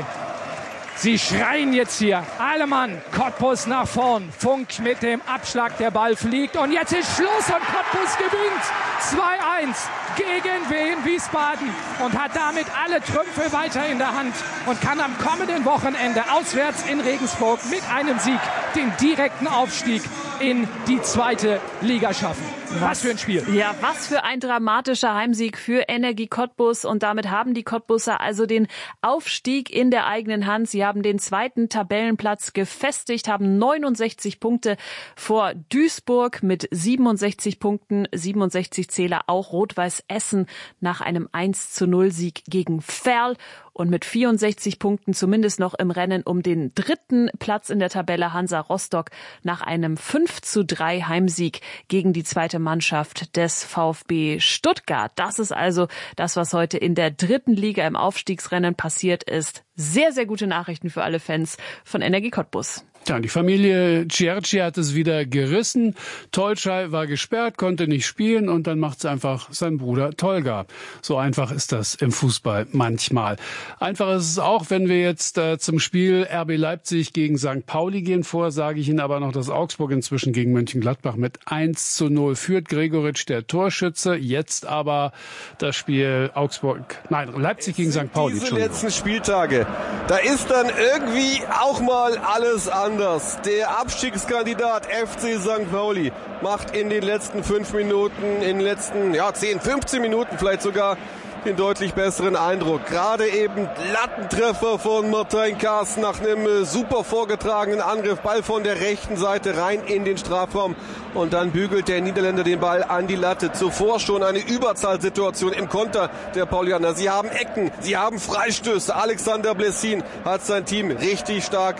Sie schreien jetzt hier, alle Mann, Cottbus nach vorn, Funk mit dem Abschlag, der Ball fliegt und jetzt ist Schluss und Cottbus gewinnt zwei eins gegen Wien Wiesbaden und hat damit alle Trümpfe weiter in der Hand und kann am kommenden Wochenende auswärts in Regensburg mit einem Sieg den direkten Aufstieg in die zweite Liga schaffen. Was, was für ein Spiel. Ja, was für ein dramatischer Heimsieg für Energie Cottbus und damit haben die Cottbuser also den Aufstieg in der eigenen Hand. Sie haben den zweiten Tabellenplatz gefestigt, haben neunundsechzig Punkte vor Duisburg mit siebenundsechzig Punkten, siebenundsechzig Zähler auch Rot-Weiß Essen nach einem eins zu null Sieg gegen Verl. Und mit vierundsechzig Punkten zumindest noch im Rennen um den dritten Platz in der Tabelle Hansa Rostock nach einem fünf zu drei Heimsieg gegen die zweite Mannschaft des VfB Stuttgart. Das ist also das, was heute in der dritten Liga im Aufstiegsrennen passiert ist. Sehr, sehr gute Nachrichten für alle Fans von Energie Cottbus. Ja, die Familie Cerci hat es wieder gerissen. Tolschai war gesperrt, konnte nicht spielen und dann macht es einfach sein Bruder Tolga. So einfach ist das im Fußball manchmal. Einfach ist es auch, wenn wir jetzt äh, zum Spiel R B Leipzig gegen Sankt Pauli gehen. Vorher sage ich Ihnen aber noch, dass Augsburg inzwischen gegen Mönchengladbach mit eins zu null führt. Gregoritsch der Torschütze. Jetzt aber das Spiel Augsburg, nein, Leipzig gegen Sankt Pauli. Diese letzten Spieltage, da ist dann irgendwie auch mal alles anders. Der Abstiegskandidat F C Sankt Pauli macht in den letzten fünf Minuten, in den letzten ja, zehn, fünfzehn Minuten vielleicht sogar den deutlich besseren Eindruck. Gerade eben Lattentreffer von Martin Kaas nach einem super vorgetragenen Angriff. Ball von der rechten Seite rein in den Strafraum. Und dann bügelt der Niederländer den Ball an die Latte. Zuvor schon eine Überzahlsituation im Konter der Paulianer. Sie haben Ecken, sie haben Freistöße. Alexander Blessin hat sein Team richtig stark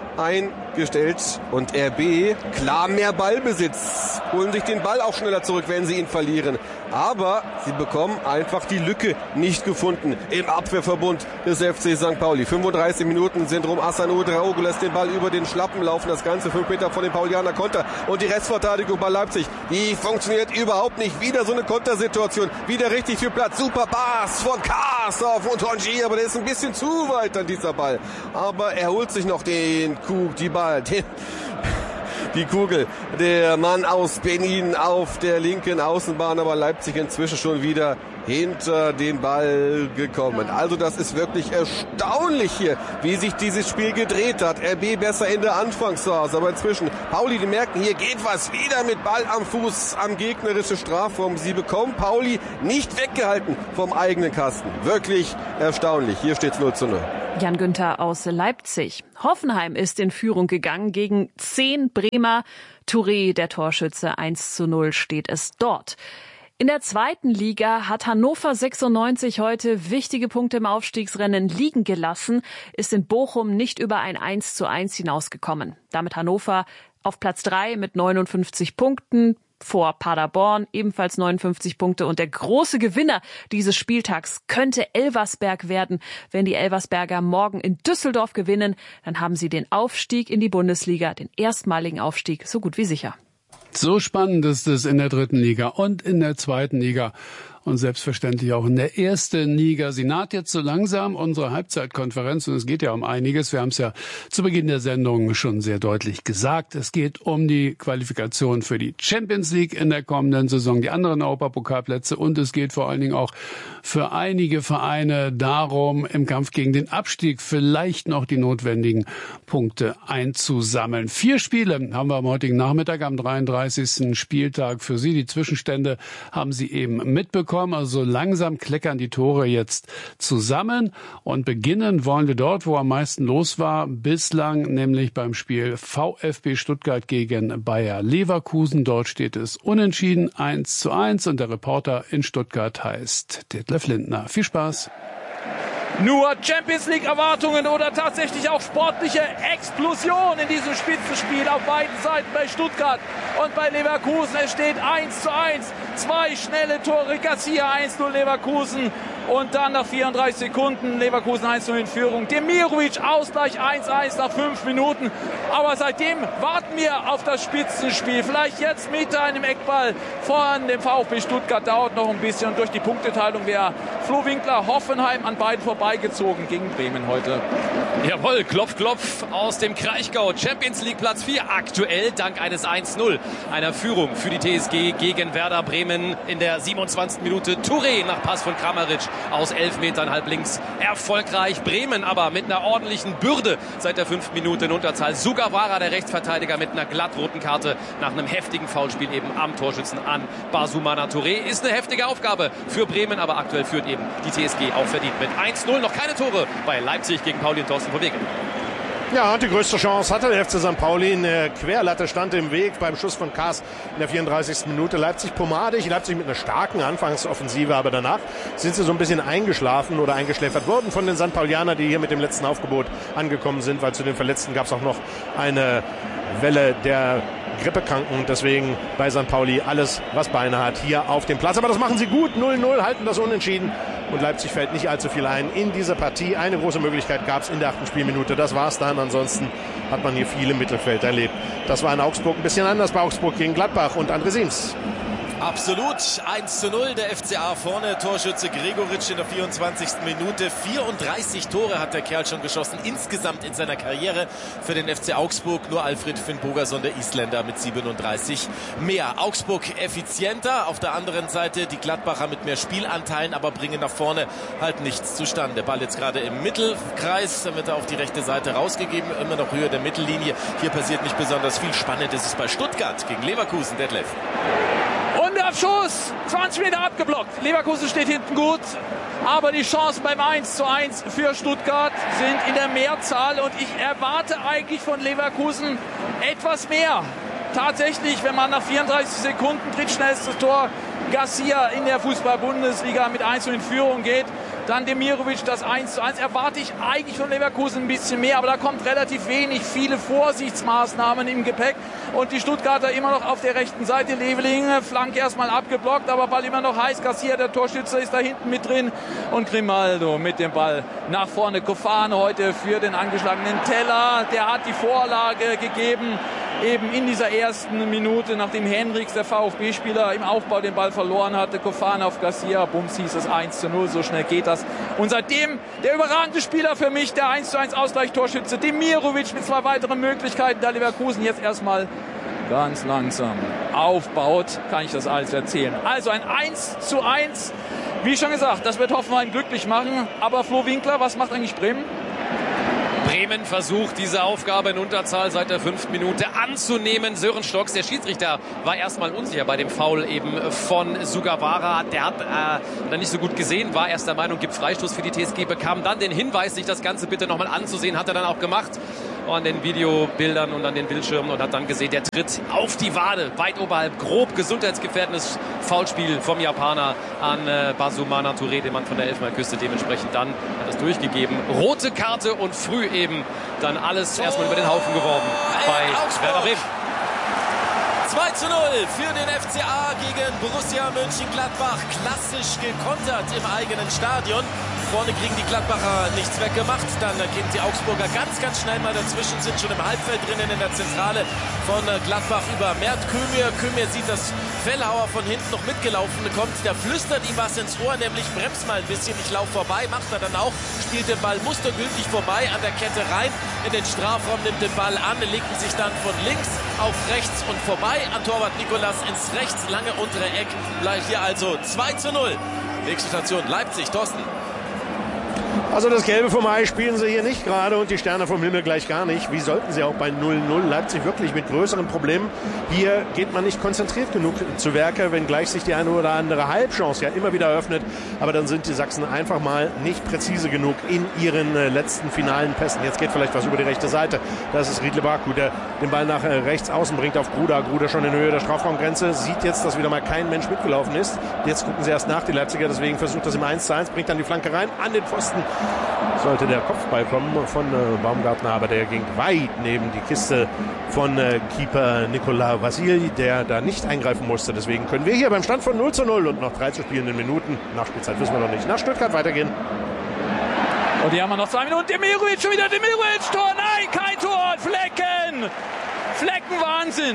eingestellt und R B klar mehr Ballbesitz, holen sich den Ball auch schneller zurück, wenn sie ihn verlieren. Aber sie bekommen einfach die Lücke nicht gefunden im Abwehrverbund des F C Sankt Pauli. fünfunddreißig Minuten sind rum. Asano Draogo lässt den Ball über den Schlappen laufen. Das Ganze fünf Meter von den Paulianer Konter. Und die Restverteidigung bei Leipzig, die funktioniert überhaupt nicht. Wieder so eine Kontersituation. Wieder richtig viel Platz. Super Pass von Karsdorf und Honji. Aber der ist ein bisschen zu weit an dieser Ball. Aber er holt sich noch den Kuh, die Ball, den... Die Kugel, der Mann aus Benin auf der linken Außenbahn, aber Leipzig inzwischen schon wieder hinter den Ball gekommen. Also das ist wirklich erstaunlich hier, wie sich dieses Spiel gedreht hat. R B besser in der Anfangsphase, aber inzwischen Pauli, die merken, hier geht was wieder mit Ball am Fuß am gegnerischen Strafraum. Sie bekommen Pauli nicht weggehalten vom eigenen Kasten. Wirklich erstaunlich. Hier steht's null zu null. Jan Günther aus Leipzig. Hoffenheim ist in Führung gegangen gegen zehn Bremer. Touré, der Torschütze, eins zu null steht es dort. In der zweiten Liga hat Hannover sechsundneunzig heute wichtige Punkte im Aufstiegsrennen liegen gelassen, ist in Bochum nicht über ein eins zu eins hinausgekommen. Damit Hannover auf Platz drei mit neunundfünfzig Punkten. Vor Paderborn ebenfalls neunundfünfzig Punkte. Und der große Gewinner dieses Spieltags könnte Elversberg werden. Wenn die Elversberger morgen in Düsseldorf gewinnen, dann haben sie den Aufstieg in die Bundesliga, den erstmaligen Aufstieg, so gut wie sicher. So spannend ist es in der dritten Liga und in der zweiten Liga. Und selbstverständlich auch in der ersten Liga. Sie naht jetzt so langsam unsere Halbzeitkonferenz und es geht ja um einiges. Wir haben es ja zu Beginn der Sendung schon sehr deutlich gesagt. Es geht um die Qualifikation für die Champions League in der kommenden Saison, die anderen Europapokalplätze und es geht vor allen Dingen auch für einige Vereine darum, im Kampf gegen den Abstieg vielleicht noch die notwendigen Punkte einzusammeln. Vier Spiele haben wir am heutigen Nachmittag, am dreiunddreißigsten Spieltag für Sie. Die Zwischenstände haben Sie eben mitbekommen. Also langsam kleckern die Tore jetzt zusammen und beginnen wollen wir dort, wo am meisten los war bislang, nämlich beim Spiel VfB Stuttgart gegen Bayer Leverkusen. Dort steht es unentschieden eins zu eins und der Reporter in Stuttgart heißt Detlef Lindner. Viel Spaß! Nur Champions League Erwartungen oder tatsächlich auch sportliche Explosion in diesem Spitzenspiel auf beiden Seiten bei Stuttgart und bei Leverkusen. Es steht eins zu eins. Zwei schnelle Tore. Garcia eins zu null Leverkusen. Und dann nach vierunddreißig Sekunden Leverkusen eins zu null in Führung. Demirovic Ausgleich eins zu eins nach fünf Minuten. Aber seitdem warten wir auf das Spitzenspiel. Vielleicht jetzt mit einem Eckball von dem VfB Stuttgart. Dauert noch ein bisschen. Und durch die Punkteteilung wäre Flo Winkler Hoffenheim an beiden vorbeigezogen gegen Bremen heute. Jawohl, Klopf, Klopf aus dem Kraichgau. Champions League Platz vier aktuell dank eines eins zu null. Einer Führung für die T S G gegen Werder Bremen in der siebenundzwanzigsten Minute. Touré nach Pass von Kramaric aus elf Metern halb links erfolgreich. Bremen aber mit einer ordentlichen Bürde seit der fünften Minute in Unterzahl. Sugawara, der Rechtsverteidiger, mit einer glattroten Karte nach einem heftigen Foulspiel eben am Torschützen an Basumana Touré. Ist eine heftige Aufgabe für Bremen, aber aktuell führt eben die T S G auch verdient mit eins zu null. Noch keine Tore bei Leipzig gegen Pauli und Thorsten von Wegen. Ja, und die größte Chance hatte der F C Sankt Pauli. Eine Querlatte stand im Weg beim Schuss von Kaas in der vierunddreißigsten Minute. Leipzig pomadig, Leipzig mit einer starken Anfangsoffensive, aber danach sind sie so ein bisschen eingeschlafen oder eingeschläfert worden von den Sankt Paulianern, die hier mit dem letzten Aufgebot angekommen sind, weil zu den Verletzten gab es auch noch eine Welle der Grippekranken. Deswegen bei Sankt Pauli alles, was Beine hat, hier auf dem Platz. Aber das machen sie gut. null null, halten das unentschieden. Und Leipzig fällt nicht allzu viel ein in dieser Partie. Eine große Möglichkeit gab es in der achten Spielminute. Das war's dann. Ansonsten hat man hier viel im Mittelfeld erlebt. Das war in Augsburg ein bisschen anders. Bei Augsburg gegen Gladbach und André Siems. Absolut. eins zu null. Der F C A vorne. Torschütze Gregoritsch in der vierundzwanzigsten Minute. vierunddreißig Tore hat der Kerl schon geschossen. Insgesamt in seiner Karriere für den F C Augsburg. Nur Alfred Finnbogason, der Isländer, mit siebenunddreißig mehr. Augsburg effizienter. Auf der anderen Seite die Gladbacher mit mehr Spielanteilen, aber bringen nach vorne halt nichts zustande. Der Ball jetzt gerade im Mittelkreis. Dann wird er auf die rechte Seite rausgegeben. Immer noch Höhe der Mittellinie. Hier passiert nicht besonders viel. Spannend ist es bei Stuttgart gegen Leverkusen. Detlef. Und der Abschuss, zwanzig Meter abgeblockt. Leverkusen steht hinten gut, aber die Chancen beim eins zu eins für Stuttgart sind in der Mehrzahl und ich erwarte eigentlich von Leverkusen etwas mehr. Tatsächlich, wenn man nach vierunddreißig Sekunden drittschnellstes Tor Garcia in der Fußball-Bundesliga mit eins zu null in Führung geht, Dann Demirovic das eins zu eins. Erwarte ich eigentlich von Leverkusen ein bisschen mehr, aber da kommt relativ wenig. Viele Vorsichtsmaßnahmen im Gepäck. Und die Stuttgarter immer noch auf der rechten Seite. Leveling, Flanke erstmal abgeblockt, aber Ball immer noch heiß. Garcia, der Torschütze, ist da hinten mit drin. Und Grimaldo mit dem Ball nach vorne. Kofane heute für den angeschlagenen Teller. Der hat die Vorlage gegeben. Eben in dieser ersten Minute, nachdem Henrichs, der VfB-Spieler, im Aufbau den Ball verloren hatte. Kofane auf Garcia, bums, hieß es eins zu null, so schnell geht das. Und seitdem der überragende Spieler für mich, der eins zu eins Ausgleich-Torschütze, Demirovic mit zwei weiteren Möglichkeiten, da Leverkusen jetzt erstmal ganz langsam aufbaut, kann ich das alles erzählen. Also ein eins zu eins, wie schon gesagt, das wird Hoffenheim glücklich machen. Aber Flo Winkler, was macht eigentlich Bremen? Bremen versucht, diese Aufgabe in Unterzahl seit der fünften Minute anzunehmen. Sören Stocks, der Schiedsrichter, war erstmal unsicher bei dem Foul eben von Sugawara. Der hat äh, nicht so gut gesehen, war erst der Meinung, gibt Freistoß für die T S G, bekam dann den Hinweis, sich das Ganze bitte nochmal anzusehen, hat er dann auch gemacht. An den Videobildern und an den Bildschirmen und hat dann gesehen, der tritt auf die Wade, weit oberhalb, grob gesundheitsgefährdendes Foulspiel vom Japaner an äh, Basumana Touré, dem Mann von der Elfenbeinküste. Dementsprechend dann hat es durchgegeben. Rote Karte und früh eben dann alles erstmal über den Haufen geworfen bei Werder Bremen. zwei zu null für den F C A gegen Borussia Mönchengladbach. Klassisch gekontert im eigenen Stadion. Vorne kriegen die Gladbacher nichts weggemacht. Dann gehen die Augsburger ganz, ganz schnell mal dazwischen, sind schon im Halbfeld drinnen in der Zentrale von Gladbach über Mert Kömür. Kömür sieht, dass Fellhauer von hinten noch mitgelaufen kommt. Der flüstert ihm was ins Ohr, nämlich bremst mal ein bisschen, ich laufe vorbei. Macht er dann auch, spielt den Ball mustergültig vorbei an der Kette rein in den Strafraum, nimmt den Ball an, legt sich dann von links auf rechts und vorbei an Torwart Nicolas ins rechts lange untere Eck. Bleibt hier also zwei zu null. Nächste Station Leipzig. Thorsten. Also das Gelbe vom Ei spielen sie hier nicht gerade und die Sterne vom Himmel gleich gar nicht. Wie sollten sie auch bei null null? Leipzig wirklich mit größeren Problemen. Hier geht man nicht konzentriert genug zu Werke, wenngleich sich die eine oder andere Halbchance ja immer wieder eröffnet. Aber dann sind die Sachsen einfach mal nicht präzise genug in ihren äh, letzten finalen Pässen. Jetzt geht vielleicht was über die rechte Seite. Das ist Riedle Baku, der den Ball nach äh, rechts außen bringt auf Gruda. Gruda schon in Höhe der Strafraumgrenze. Sieht jetzt, dass wieder mal kein Mensch mitgelaufen ist. Jetzt gucken sie erst nach, die Leipziger. Deswegen versucht das im eins zu eins, bringt dann die Flanke rein an den Pfosten. Sollte der Kopfball kommen von äh, Baumgartner, aber der ging weit neben die Kiste von äh, Keeper Nicolas Vasili, der da nicht eingreifen musste. Deswegen können wir hier beim Stand von null zu null und noch drei zu spielenden Minuten, Nachspielzeit wissen wir noch nicht, nach Stuttgart weitergehen. Und hier haben wir noch zwei Minuten. Demirovic, schon wieder Demirovic, Tor, nein, kein Tor, Flecken, Fleckenwahnsinn.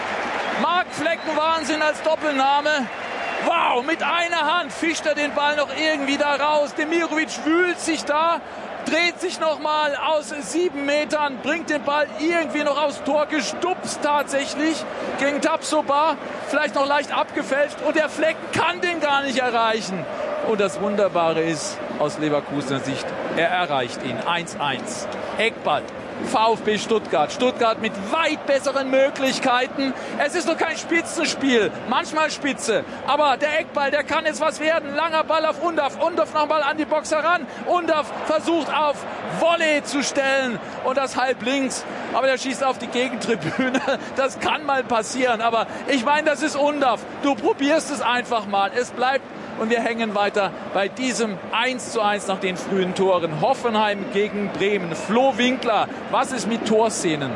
Marc Fleckenwahnsinn als Doppelname. Wow, mit einer Hand fischt er den Ball noch irgendwie da raus. Demirovic wühlt sich da, dreht sich nochmal aus sieben Metern, bringt den Ball irgendwie noch aufs Tor, gestupst tatsächlich gegen Tapsoba, vielleicht noch leicht abgefälscht und der Flecken kann den gar nicht erreichen. Und das Wunderbare ist, aus Leverkusener Sicht, er erreicht ihn. eins eins. Eckball. VfB Stuttgart. Stuttgart mit weit besseren Möglichkeiten. Es ist noch kein Spitzenspiel. Manchmal Spitze. Aber der Eckball, der kann jetzt was werden. Langer Ball auf Undaf. Undaf nochmal an die Box heran. Undaf versucht auf Volley zu stellen. Und das halb links. Aber der schießt auf die Gegentribüne. Das kann mal passieren. Aber ich meine, das ist Undaf. Du probierst es einfach mal. Es bleibt. Und wir hängen weiter bei diesem eins zu eins nach den frühen Toren. Hoffenheim gegen Bremen. Flo Winkler, was ist mit Torszenen?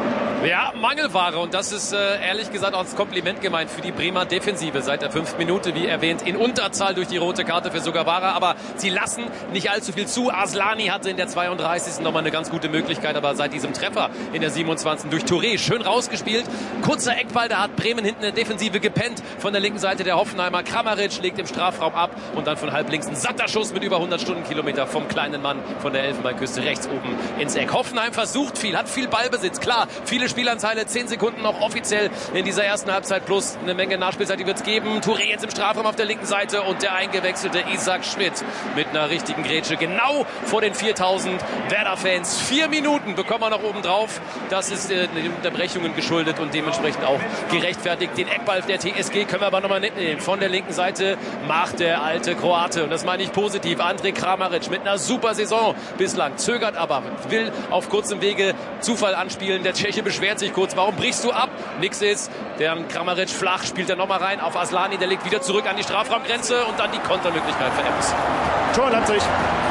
Ja, Mangelware und das ist äh, ehrlich gesagt auch als Kompliment gemeint für die Bremer Defensive seit der fünften Minute, wie erwähnt, in Unterzahl durch die rote Karte für Sugawara, aber sie lassen nicht allzu viel zu. Aslani hatte in der zweiunddreißigsten nochmal eine ganz gute Möglichkeit, aber seit diesem Treffer in der siebenundzwanzigsten durch Touré schön rausgespielt. Kurzer Eckball, da hat Bremen hinten in der Defensive gepennt. Von der linken Seite der Hoffenheimer Kramaric legt im Strafraum ab und dann von halb links ein satter Schuss mit über hundert Stundenkilometer vom kleinen Mann von der Elfenbeinküste rechts oben ins Eck. Hoffenheim versucht viel, hat viel Ballbesitz, klar, viele Spielanteile, zehn Sekunden noch offiziell in dieser ersten Halbzeit plus eine Menge Nachspielzeit, die wird es geben. Touré jetzt im Strafraum auf der linken Seite und der eingewechselte Isaac Schmidt mit einer richtigen Grätsche genau vor den viertausend Werder-Fans. Vier Minuten bekommen wir noch oben drauf. Das ist äh, den Unterbrechungen geschuldet und dementsprechend auch gerechtfertigt. Den Eckball der T S G können wir aber nochmal mitnehmen. Von der linken Seite macht der alte Kroate, und das meine ich positiv, Andrej Kramaric mit einer super Saison bislang, zögert aber, will auf kurzem Wege Zufall anspielen. Der Tscheche beschwert sich kurz, warum brichst du ab? Nix ist, der Kramaric flach, spielt er nochmal rein auf Aslani, der legt wieder zurück an die Strafraumgrenze und dann die Kontermöglichkeit für Ems. Tor Leipzig.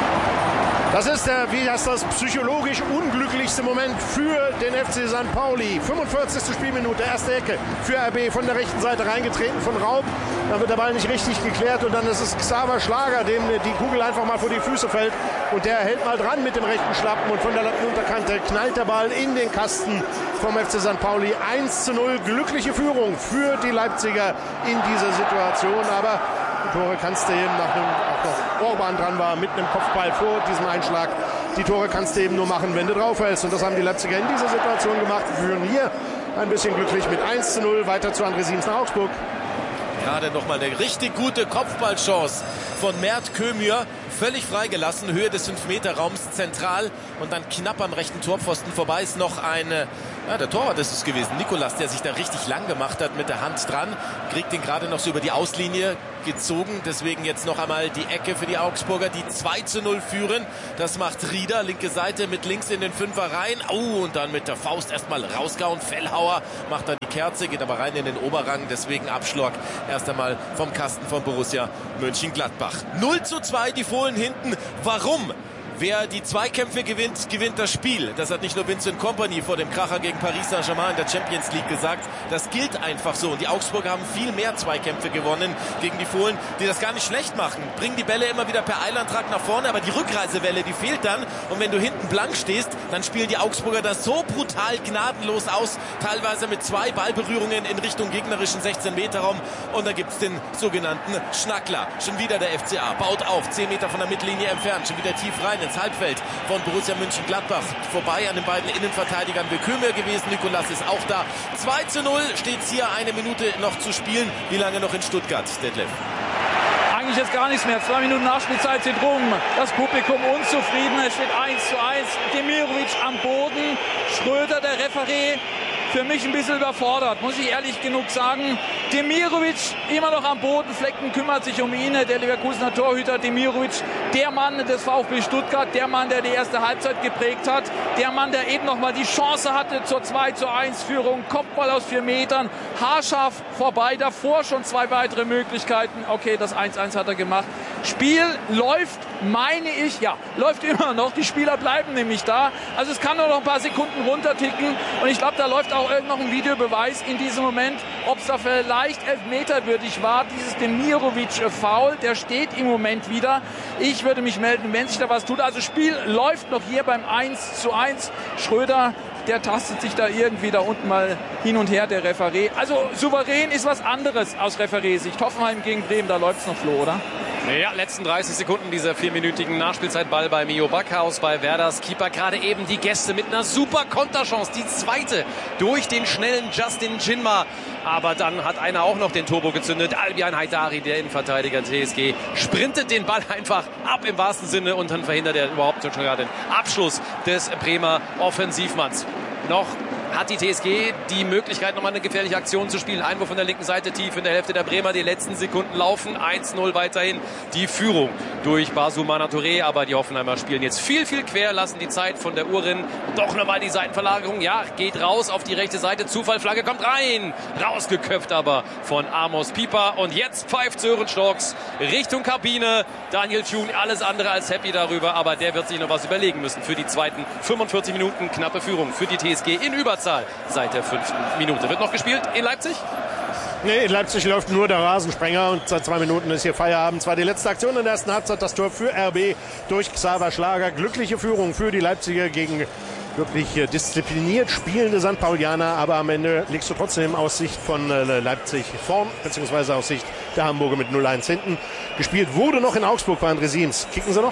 Das ist der, wie heißt das, psychologisch unglücklichste Moment für den F C Sankt Pauli. fünfundvierzigste Spielminute, erste Ecke für R B von der rechten Seite reingetreten von Raub. Dann wird der Ball nicht richtig geklärt und dann ist es Xaver Schlager, dem die Kugel einfach mal vor die Füße fällt. Und der hält mal dran mit dem rechten Schlappen und von der Lattenunterkante knallt der Ball in den Kasten vom F C Sankt Pauli. eins zu null, glückliche Führung für die Leipziger in dieser Situation. Aber die Tore kannst du eben, nachdem auch noch Orban dran war, mit einem Kopfball vor diesem Einschlag, die Tore kannst du eben nur machen, wenn du draufhältst. Und das haben die Leipziger in dieser Situation gemacht. Wir führen hier ein bisschen glücklich mit eins zu null weiter zu André Sims nach Augsburg. Gerade nochmal eine richtig gute Kopfballchance von Mert Kömür. Völlig freigelassen, Höhe des fünf Meter Raums zentral und dann knapp am rechten Torpfosten vorbei ist noch eine, ja, der Torwart ist es gewesen, Nikolas, der sich da richtig lang gemacht hat mit der Hand dran, kriegt den gerade noch so über die Auslinie gezogen, deswegen jetzt noch einmal die Ecke für die Augsburger, die zwei zu null führen, das macht Rieder, linke Seite mit links in den Fünfer rein, oh, und dann mit der Faust erstmal rausgehauen, Fellhauer macht dann die Kerze, geht aber rein in den Oberrang, deswegen Abschlag erst einmal vom Kasten von Borussia Mönchengladbach. null zu zwei, die Fohlen hinten. Warum? Wer die Zweikämpfe gewinnt, gewinnt das Spiel. Das hat nicht nur Vincent Kompany vor dem Kracher gegen Paris Saint-Germain in der Champions League gesagt. Das gilt einfach so. Und die Augsburger haben viel mehr Zweikämpfe gewonnen gegen die Fohlen, die das gar nicht schlecht machen. Bringen die Bälle immer wieder per Eilantrag nach vorne, aber die Rückreisewelle, die fehlt dann. Und wenn du hinten blank stehst, dann spielen die Augsburger das so brutal gnadenlos aus. Teilweise mit zwei Ballberührungen in Richtung gegnerischen sechzehn Meter Raum. Und dann gibt es den sogenannten Schnackler. Schon wieder der F C A. Baut auf, zehn Meter von der Mittellinie entfernt. Schon wieder tief rein ins Halbfeld von Borussia Mönchengladbach. Vorbei an den beiden Innenverteidigern Kömür gewesen. Nikolas ist auch da. zwei zu null steht es hier, eine Minute noch zu spielen. Wie lange noch in Stuttgart, Detlef? Eigentlich jetzt gar nichts mehr. Zwei Minuten Nachspielzeit sind rum. Das Publikum unzufrieden. Es steht eins zu eins. Demirovic am Boden. Schröder, der Referee, für mich ein bisschen überfordert, muss ich ehrlich genug sagen. Demirovic immer noch am Boden. Flecken kümmert sich um ihn. Der Leverkusener Torhüter Demirovic, der Mann des VfB Stuttgart, der Mann, der die erste Halbzeit geprägt hat, der Mann, der eben noch mal die Chance hatte zur zwei zu eins Führung. Kopfball aus vier Metern, haarscharf vorbei. Davor schon zwei weitere Möglichkeiten. Okay, das eins eins hat er gemacht. Spiel läuft, meine ich, ja, läuft immer noch. Die Spieler bleiben nämlich da. Also es kann nur noch ein paar Sekunden runterticken. Und ich glaube, da läuft auch irgend noch ein Videobeweis in diesem Moment, ob es da vielleicht elfmeterwürdig war. Dieses Demirovic-Foul, der steht im Moment wieder. Ich würde mich melden, wenn sich da was tut. Also Spiel läuft noch hier beim eins zu eins. Schröder, der tastet sich da irgendwie da unten mal hin und her, der Referee. Also souverän ist was anderes aus Refereesicht. Hoffenheim gegen Bremen, da läuft's noch, Flo, oder? Ja, letzten dreißig Sekunden dieser vierminütigen Nachspielzeitball bei Mio Backhaus, bei Werders Keeper. Gerade eben die Gäste mit einer super Konterchance. Die zweite durch den schnellen Justin Jinma. Aber dann hat einer auch noch den Turbo gezündet. Albian Haidari, der Innenverteidiger T S G, sprintet den Ball einfach ab im wahrsten Sinne und dann verhindert er überhaupt schon gerade den Abschluss des Bremer Offensivmanns. Noch hat die T S G die Möglichkeit, nochmal eine gefährliche Aktion zu spielen. Einwurf von der linken Seite tief in der Hälfte der Bremer. Die letzten Sekunden laufen. eins null weiterhin die Führung durch Basumana Touré. Aber die Hoffenheimer spielen jetzt viel, viel quer, lassen die Zeit von der Uhr rinnen. Doch nochmal die Seitenverlagerung. Ja, geht raus auf die rechte Seite. Zufallflagge kommt rein. Rausgeköpft aber von Amos Pieper. Und jetzt pfeift Sören Storks Richtung Kabine. Daniel Thune, alles andere als happy darüber. Aber der wird sich noch was überlegen müssen für die zweiten fünfundvierzig Minuten. Knappe Führung für die T S G in Überzahl seit der fünften Minute. Wird noch gespielt in Leipzig? Nee, in Leipzig läuft nur der Rasensprenger und seit zwei Minuten ist hier Feierabend. Zwar die letzte Aktion in der ersten Halbzeit, das Tor für R B durch Xaver Schlager. Glückliche Führung für die Leipziger gegen wirklich diszipliniert spielende Sankt Paulianer, aber am Ende liegst du trotzdem aus Sicht von Leipzig vorn, beziehungsweise aus Sicht der Hamburger mit null eins hinten. Gespielt wurde noch in Augsburg bei André Sims. Kicken sie noch?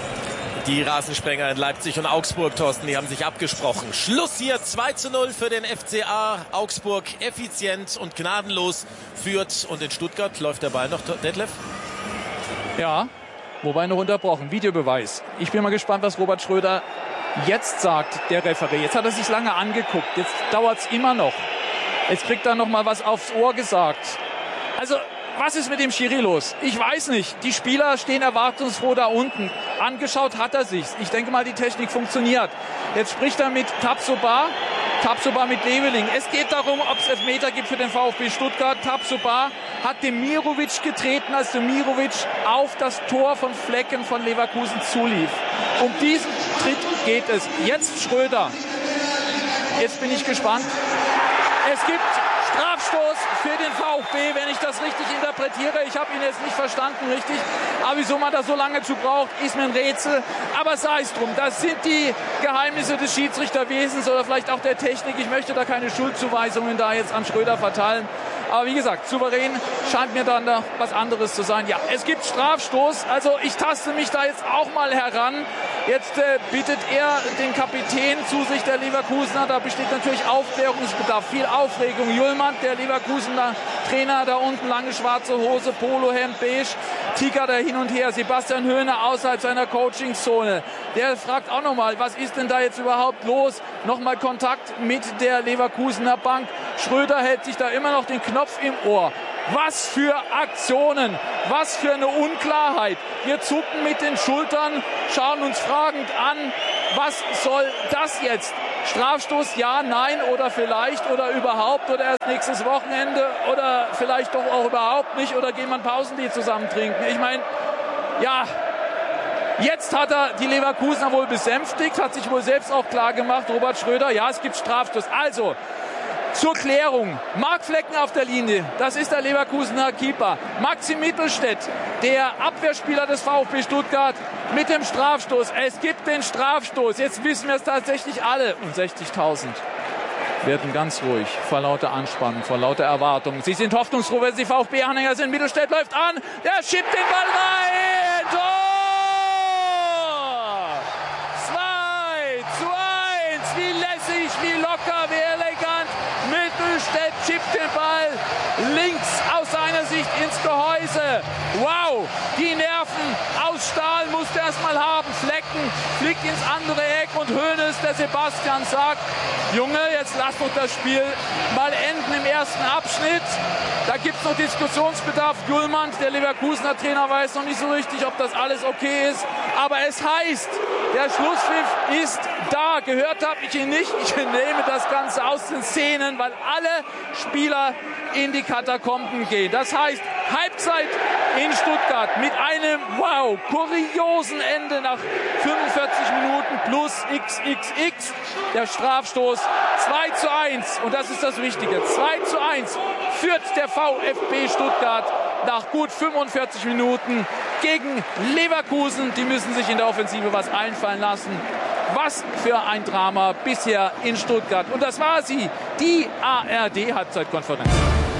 Die Rasensprenger in Leipzig und Augsburg, Thorsten, die haben sich abgesprochen. Schluss hier, zwei zu null für den F C A. Augsburg effizient und gnadenlos führt. Und in Stuttgart läuft der Ball noch, Detlef? Ja, wobei noch unterbrochen. Videobeweis. Ich bin mal gespannt, was Robert Schröder jetzt sagt, der Referee. Jetzt hat er sich lange angeguckt. Jetzt dauert es immer noch. Jetzt kriegt er noch mal was aufs Ohr gesagt. Also, was ist mit dem Schiri los? Ich weiß nicht. Die Spieler stehen erwartungsfroh da unten. Angeschaut hat er sich's. Ich denke mal, die Technik funktioniert. Jetzt spricht er mit Tabsoba. Tapsoba mit Leveling. Es geht darum, ob es Elfmeter gibt für den VfB Stuttgart. Tapsoba hat Demirovic getreten, als Demirovic auf das Tor von Flecken von Leverkusen zulief. Um diesen Tritt geht es. Jetzt Schröder. Jetzt bin ich gespannt. Es gibt Strafstoß für den VfB, wenn ich das richtig interpretiere. Ich habe ihn jetzt nicht verstanden richtig. Aber wieso man da so lange zu braucht, ist mir ein Rätsel. Aber sei es drum. Das sind die Geheimnisse des Schiedsrichterwesens oder vielleicht auch der Technik. Ich möchte da keine Schuldzuweisungen da jetzt an Schröder verteilen. Aber wie gesagt, souverän scheint mir dann da was anderes zu sein. Ja, es gibt Strafstoß. Also ich taste mich da jetzt auch mal heran. Jetzt äh, bittet er den Kapitän zu sich, der Leverkusener. Da besteht natürlich Aufklärungsbedarf, viel Aufregung. Julmann, der Leverkusener Trainer, da unten lange schwarze Hose, Polohemd, beige, tigert er hin und her. Sebastian Hoeneß außerhalb seiner Coachingzone. Der fragt auch nochmal, was ist denn da jetzt überhaupt los? Nochmal Kontakt mit der Leverkusener Bank. Schröder hält sich da immer noch den Knopf im Ohr. Was für Aktionen, was für eine Unklarheit. Wir zucken mit den Schultern, schauen uns fragend an, was soll das jetzt? Strafstoß, ja, nein oder vielleicht oder überhaupt oder erst nächstes Wochenende oder vielleicht doch auch überhaupt nicht oder gehen wir ein Pausenlied zusammen trinken. Ich meine, ja, jetzt hat er die Leverkusener wohl besänftigt, hat sich wohl selbst auch klar gemacht, Robert Schröder, ja, es gibt Strafstoß. Also, zur Klärung, Marc Flecken auf der Linie, das ist der Leverkusener Keeper. Maxim Mittelstädt, der Abwehrspieler des VfB Stuttgart mit dem Strafstoß. Es gibt den Strafstoß, jetzt wissen wir es tatsächlich alle. Und sechzigtausend werden ganz ruhig vor lauter Anspannung, vor lauter Erwartung. Sie sind hoffnungsfroh, wenn sie VfB-Anhänger sind. Mittelstädt läuft an, der schiebt den Ball rein. Tor! zwei zu eins, wie lässig, wie locker, wie elegant. Mittelstädt chippt den Ball links aus seiner Sicht ins Gehäuse. Wow, die Nerven aus Stahl musste er erst mal haben. Flecken fliegt ins andere Eck und Hoeneß, der Sebastian, sagt, Junge, jetzt lass doch das Spiel mal enden im ersten Abschnitt. Da gibt es noch Diskussionsbedarf. Julmann, der Leverkusener Trainer, weiß noch nicht so richtig, ob das alles okay ist. Aber es heißt, der Schlusspfiff ist da. Gehört habe ich ihn nicht. Ich nehme das Ganze aus den Szenen, weil alle Spieler in die Katakomben gehen. Das heißt, Halbzeit in Stuttgart mit einem, wow, kuriosen Ende nach fünfundvierzig Minuten plus X X X. Der Strafstoß zwei zu eins. Und das ist das Wichtige. zwei zu eins führt der VfB Stuttgart nach gut fünfundvierzig Minuten gegen Leverkusen. Die müssen sich in der Offensive was einfallen lassen. Was für ein Drama bisher in Stuttgart. Und das war sie, die A R D-Halbzeitkonferenz.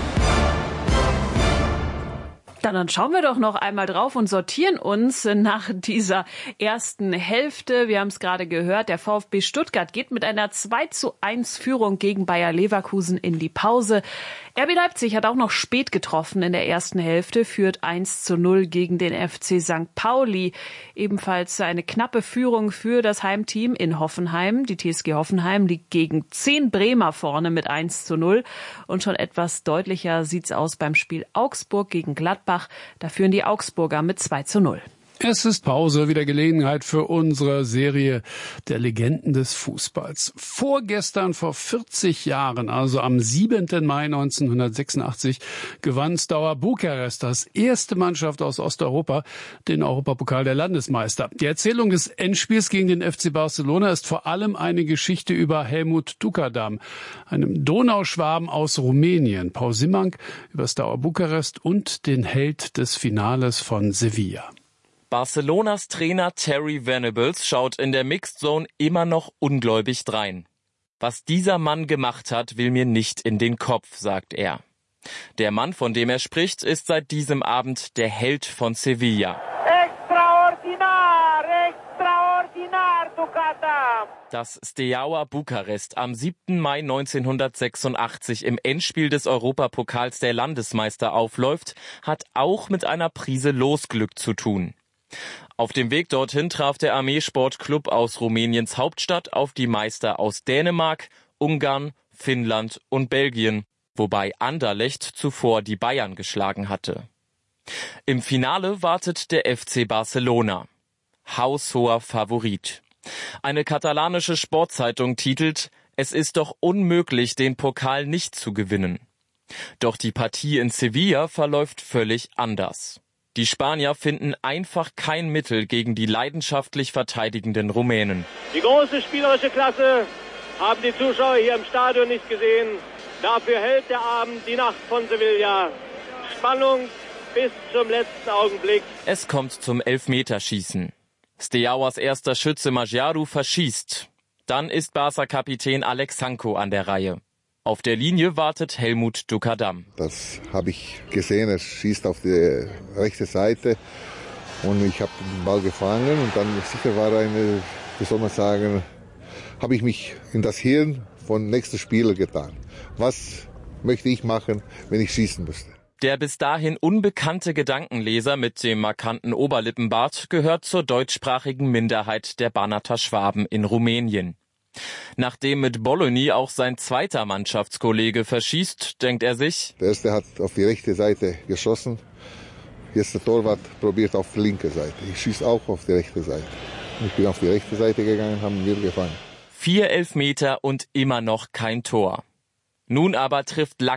Dann, dann schauen wir doch noch einmal drauf und sortieren uns nach dieser ersten Hälfte. Wir haben es gerade gehört, der VfB Stuttgart geht mit einer zwei zu eins Führung gegen Bayer Leverkusen in die Pause. R B Leipzig hat auch noch spät getroffen in der ersten Hälfte, führt eins zu null gegen den F C Sankt Pauli. Ebenfalls eine knappe Führung für das Heimteam in Hoffenheim. Die T S G Hoffenheim liegt gegen zehn Bremer vorne mit eins zu null. Und schon etwas deutlicher sieht's aus beim Spiel Augsburg gegen Gladbach. Da führen die Augsburger mit zwei zu null. Es ist Pause, wieder Gelegenheit für unsere Serie der Legenden des Fußballs. Vorgestern, vor vierzig Jahren, also am siebenten Mai neunzehnhundertsechsundachtzig, gewann Steaua Bukarest, das erste Mannschaft aus Osteuropa, den Europapokal der Landesmeister. Die Erzählung des Endspiels gegen den F C Barcelona ist vor allem eine Geschichte über Helmut Tukadam, einem Donauschwaben aus Rumänien, Paul Simmank über Steaua Bukarest und den Held des Finales von Sevilla. Barcelonas Trainer Terry Venables schaut in der Mixed Zone immer noch ungläubig drein. Was dieser Mann gemacht hat, will mir nicht in den Kopf, sagt er. Der Mann, von dem er spricht, ist seit diesem Abend der Held von Sevilla. Extraordinar, extraordinar, Tukadam. Dass Steaua Bukarest am siebten Mai neunzehnhundertsechsundachtzig im Endspiel des Europapokals der Landesmeister aufläuft, hat auch mit einer Prise Losglück zu tun. Auf dem Weg dorthin traf der Armeesportclub aus Rumäniens Hauptstadt auf die Meister aus Dänemark, Ungarn, Finnland und Belgien, wobei Anderlecht zuvor die Bayern geschlagen hatte. Im Finale wartet der F C Barcelona, haushoher Favorit. Eine katalanische Sportzeitung titelt: Es ist doch unmöglich, den Pokal nicht zu gewinnen. Doch die Partie in Sevilla verläuft völlig anders. Die Spanier finden einfach kein Mittel gegen die leidenschaftlich verteidigenden Rumänen. Die große spielerische Klasse haben die Zuschauer hier im Stadion nicht gesehen. Dafür hält der Abend die Nacht von Sevilla. Spannung bis zum letzten Augenblick. Es kommt zum Elfmeterschießen. Steaúas erster Schütze Maggiaru verschießt. Dann ist Barca-Kapitän Alex Sanko an der Reihe. Auf der Linie wartet Helmut Dukadam. Das habe ich gesehen, er schießt auf die rechte Seite und ich habe den Ball gefangen und dann sicher war eine, wie soll man sagen, habe ich mich in das Hirn von nächsten Spieler getan. Was möchte ich machen, wenn ich schießen müsste? Der bis dahin unbekannte Gedankenleser mit dem markanten Oberlippenbart gehört zur deutschsprachigen Minderheit der Banata Schwaben in Rumänien. Nachdem mit Bologna auch sein zweiter Mannschaftskollege verschießt, denkt er sich: Der erste hat auf die rechte Seite geschossen, jetzt der Torwart probiert auf die linke Seite. Ich schieße auch auf die rechte Seite. Ich bin auf die rechte Seite gegangen, haben wir gefangen. Vier Elfmeter und immer noch kein Tor. Nun aber trifft Lack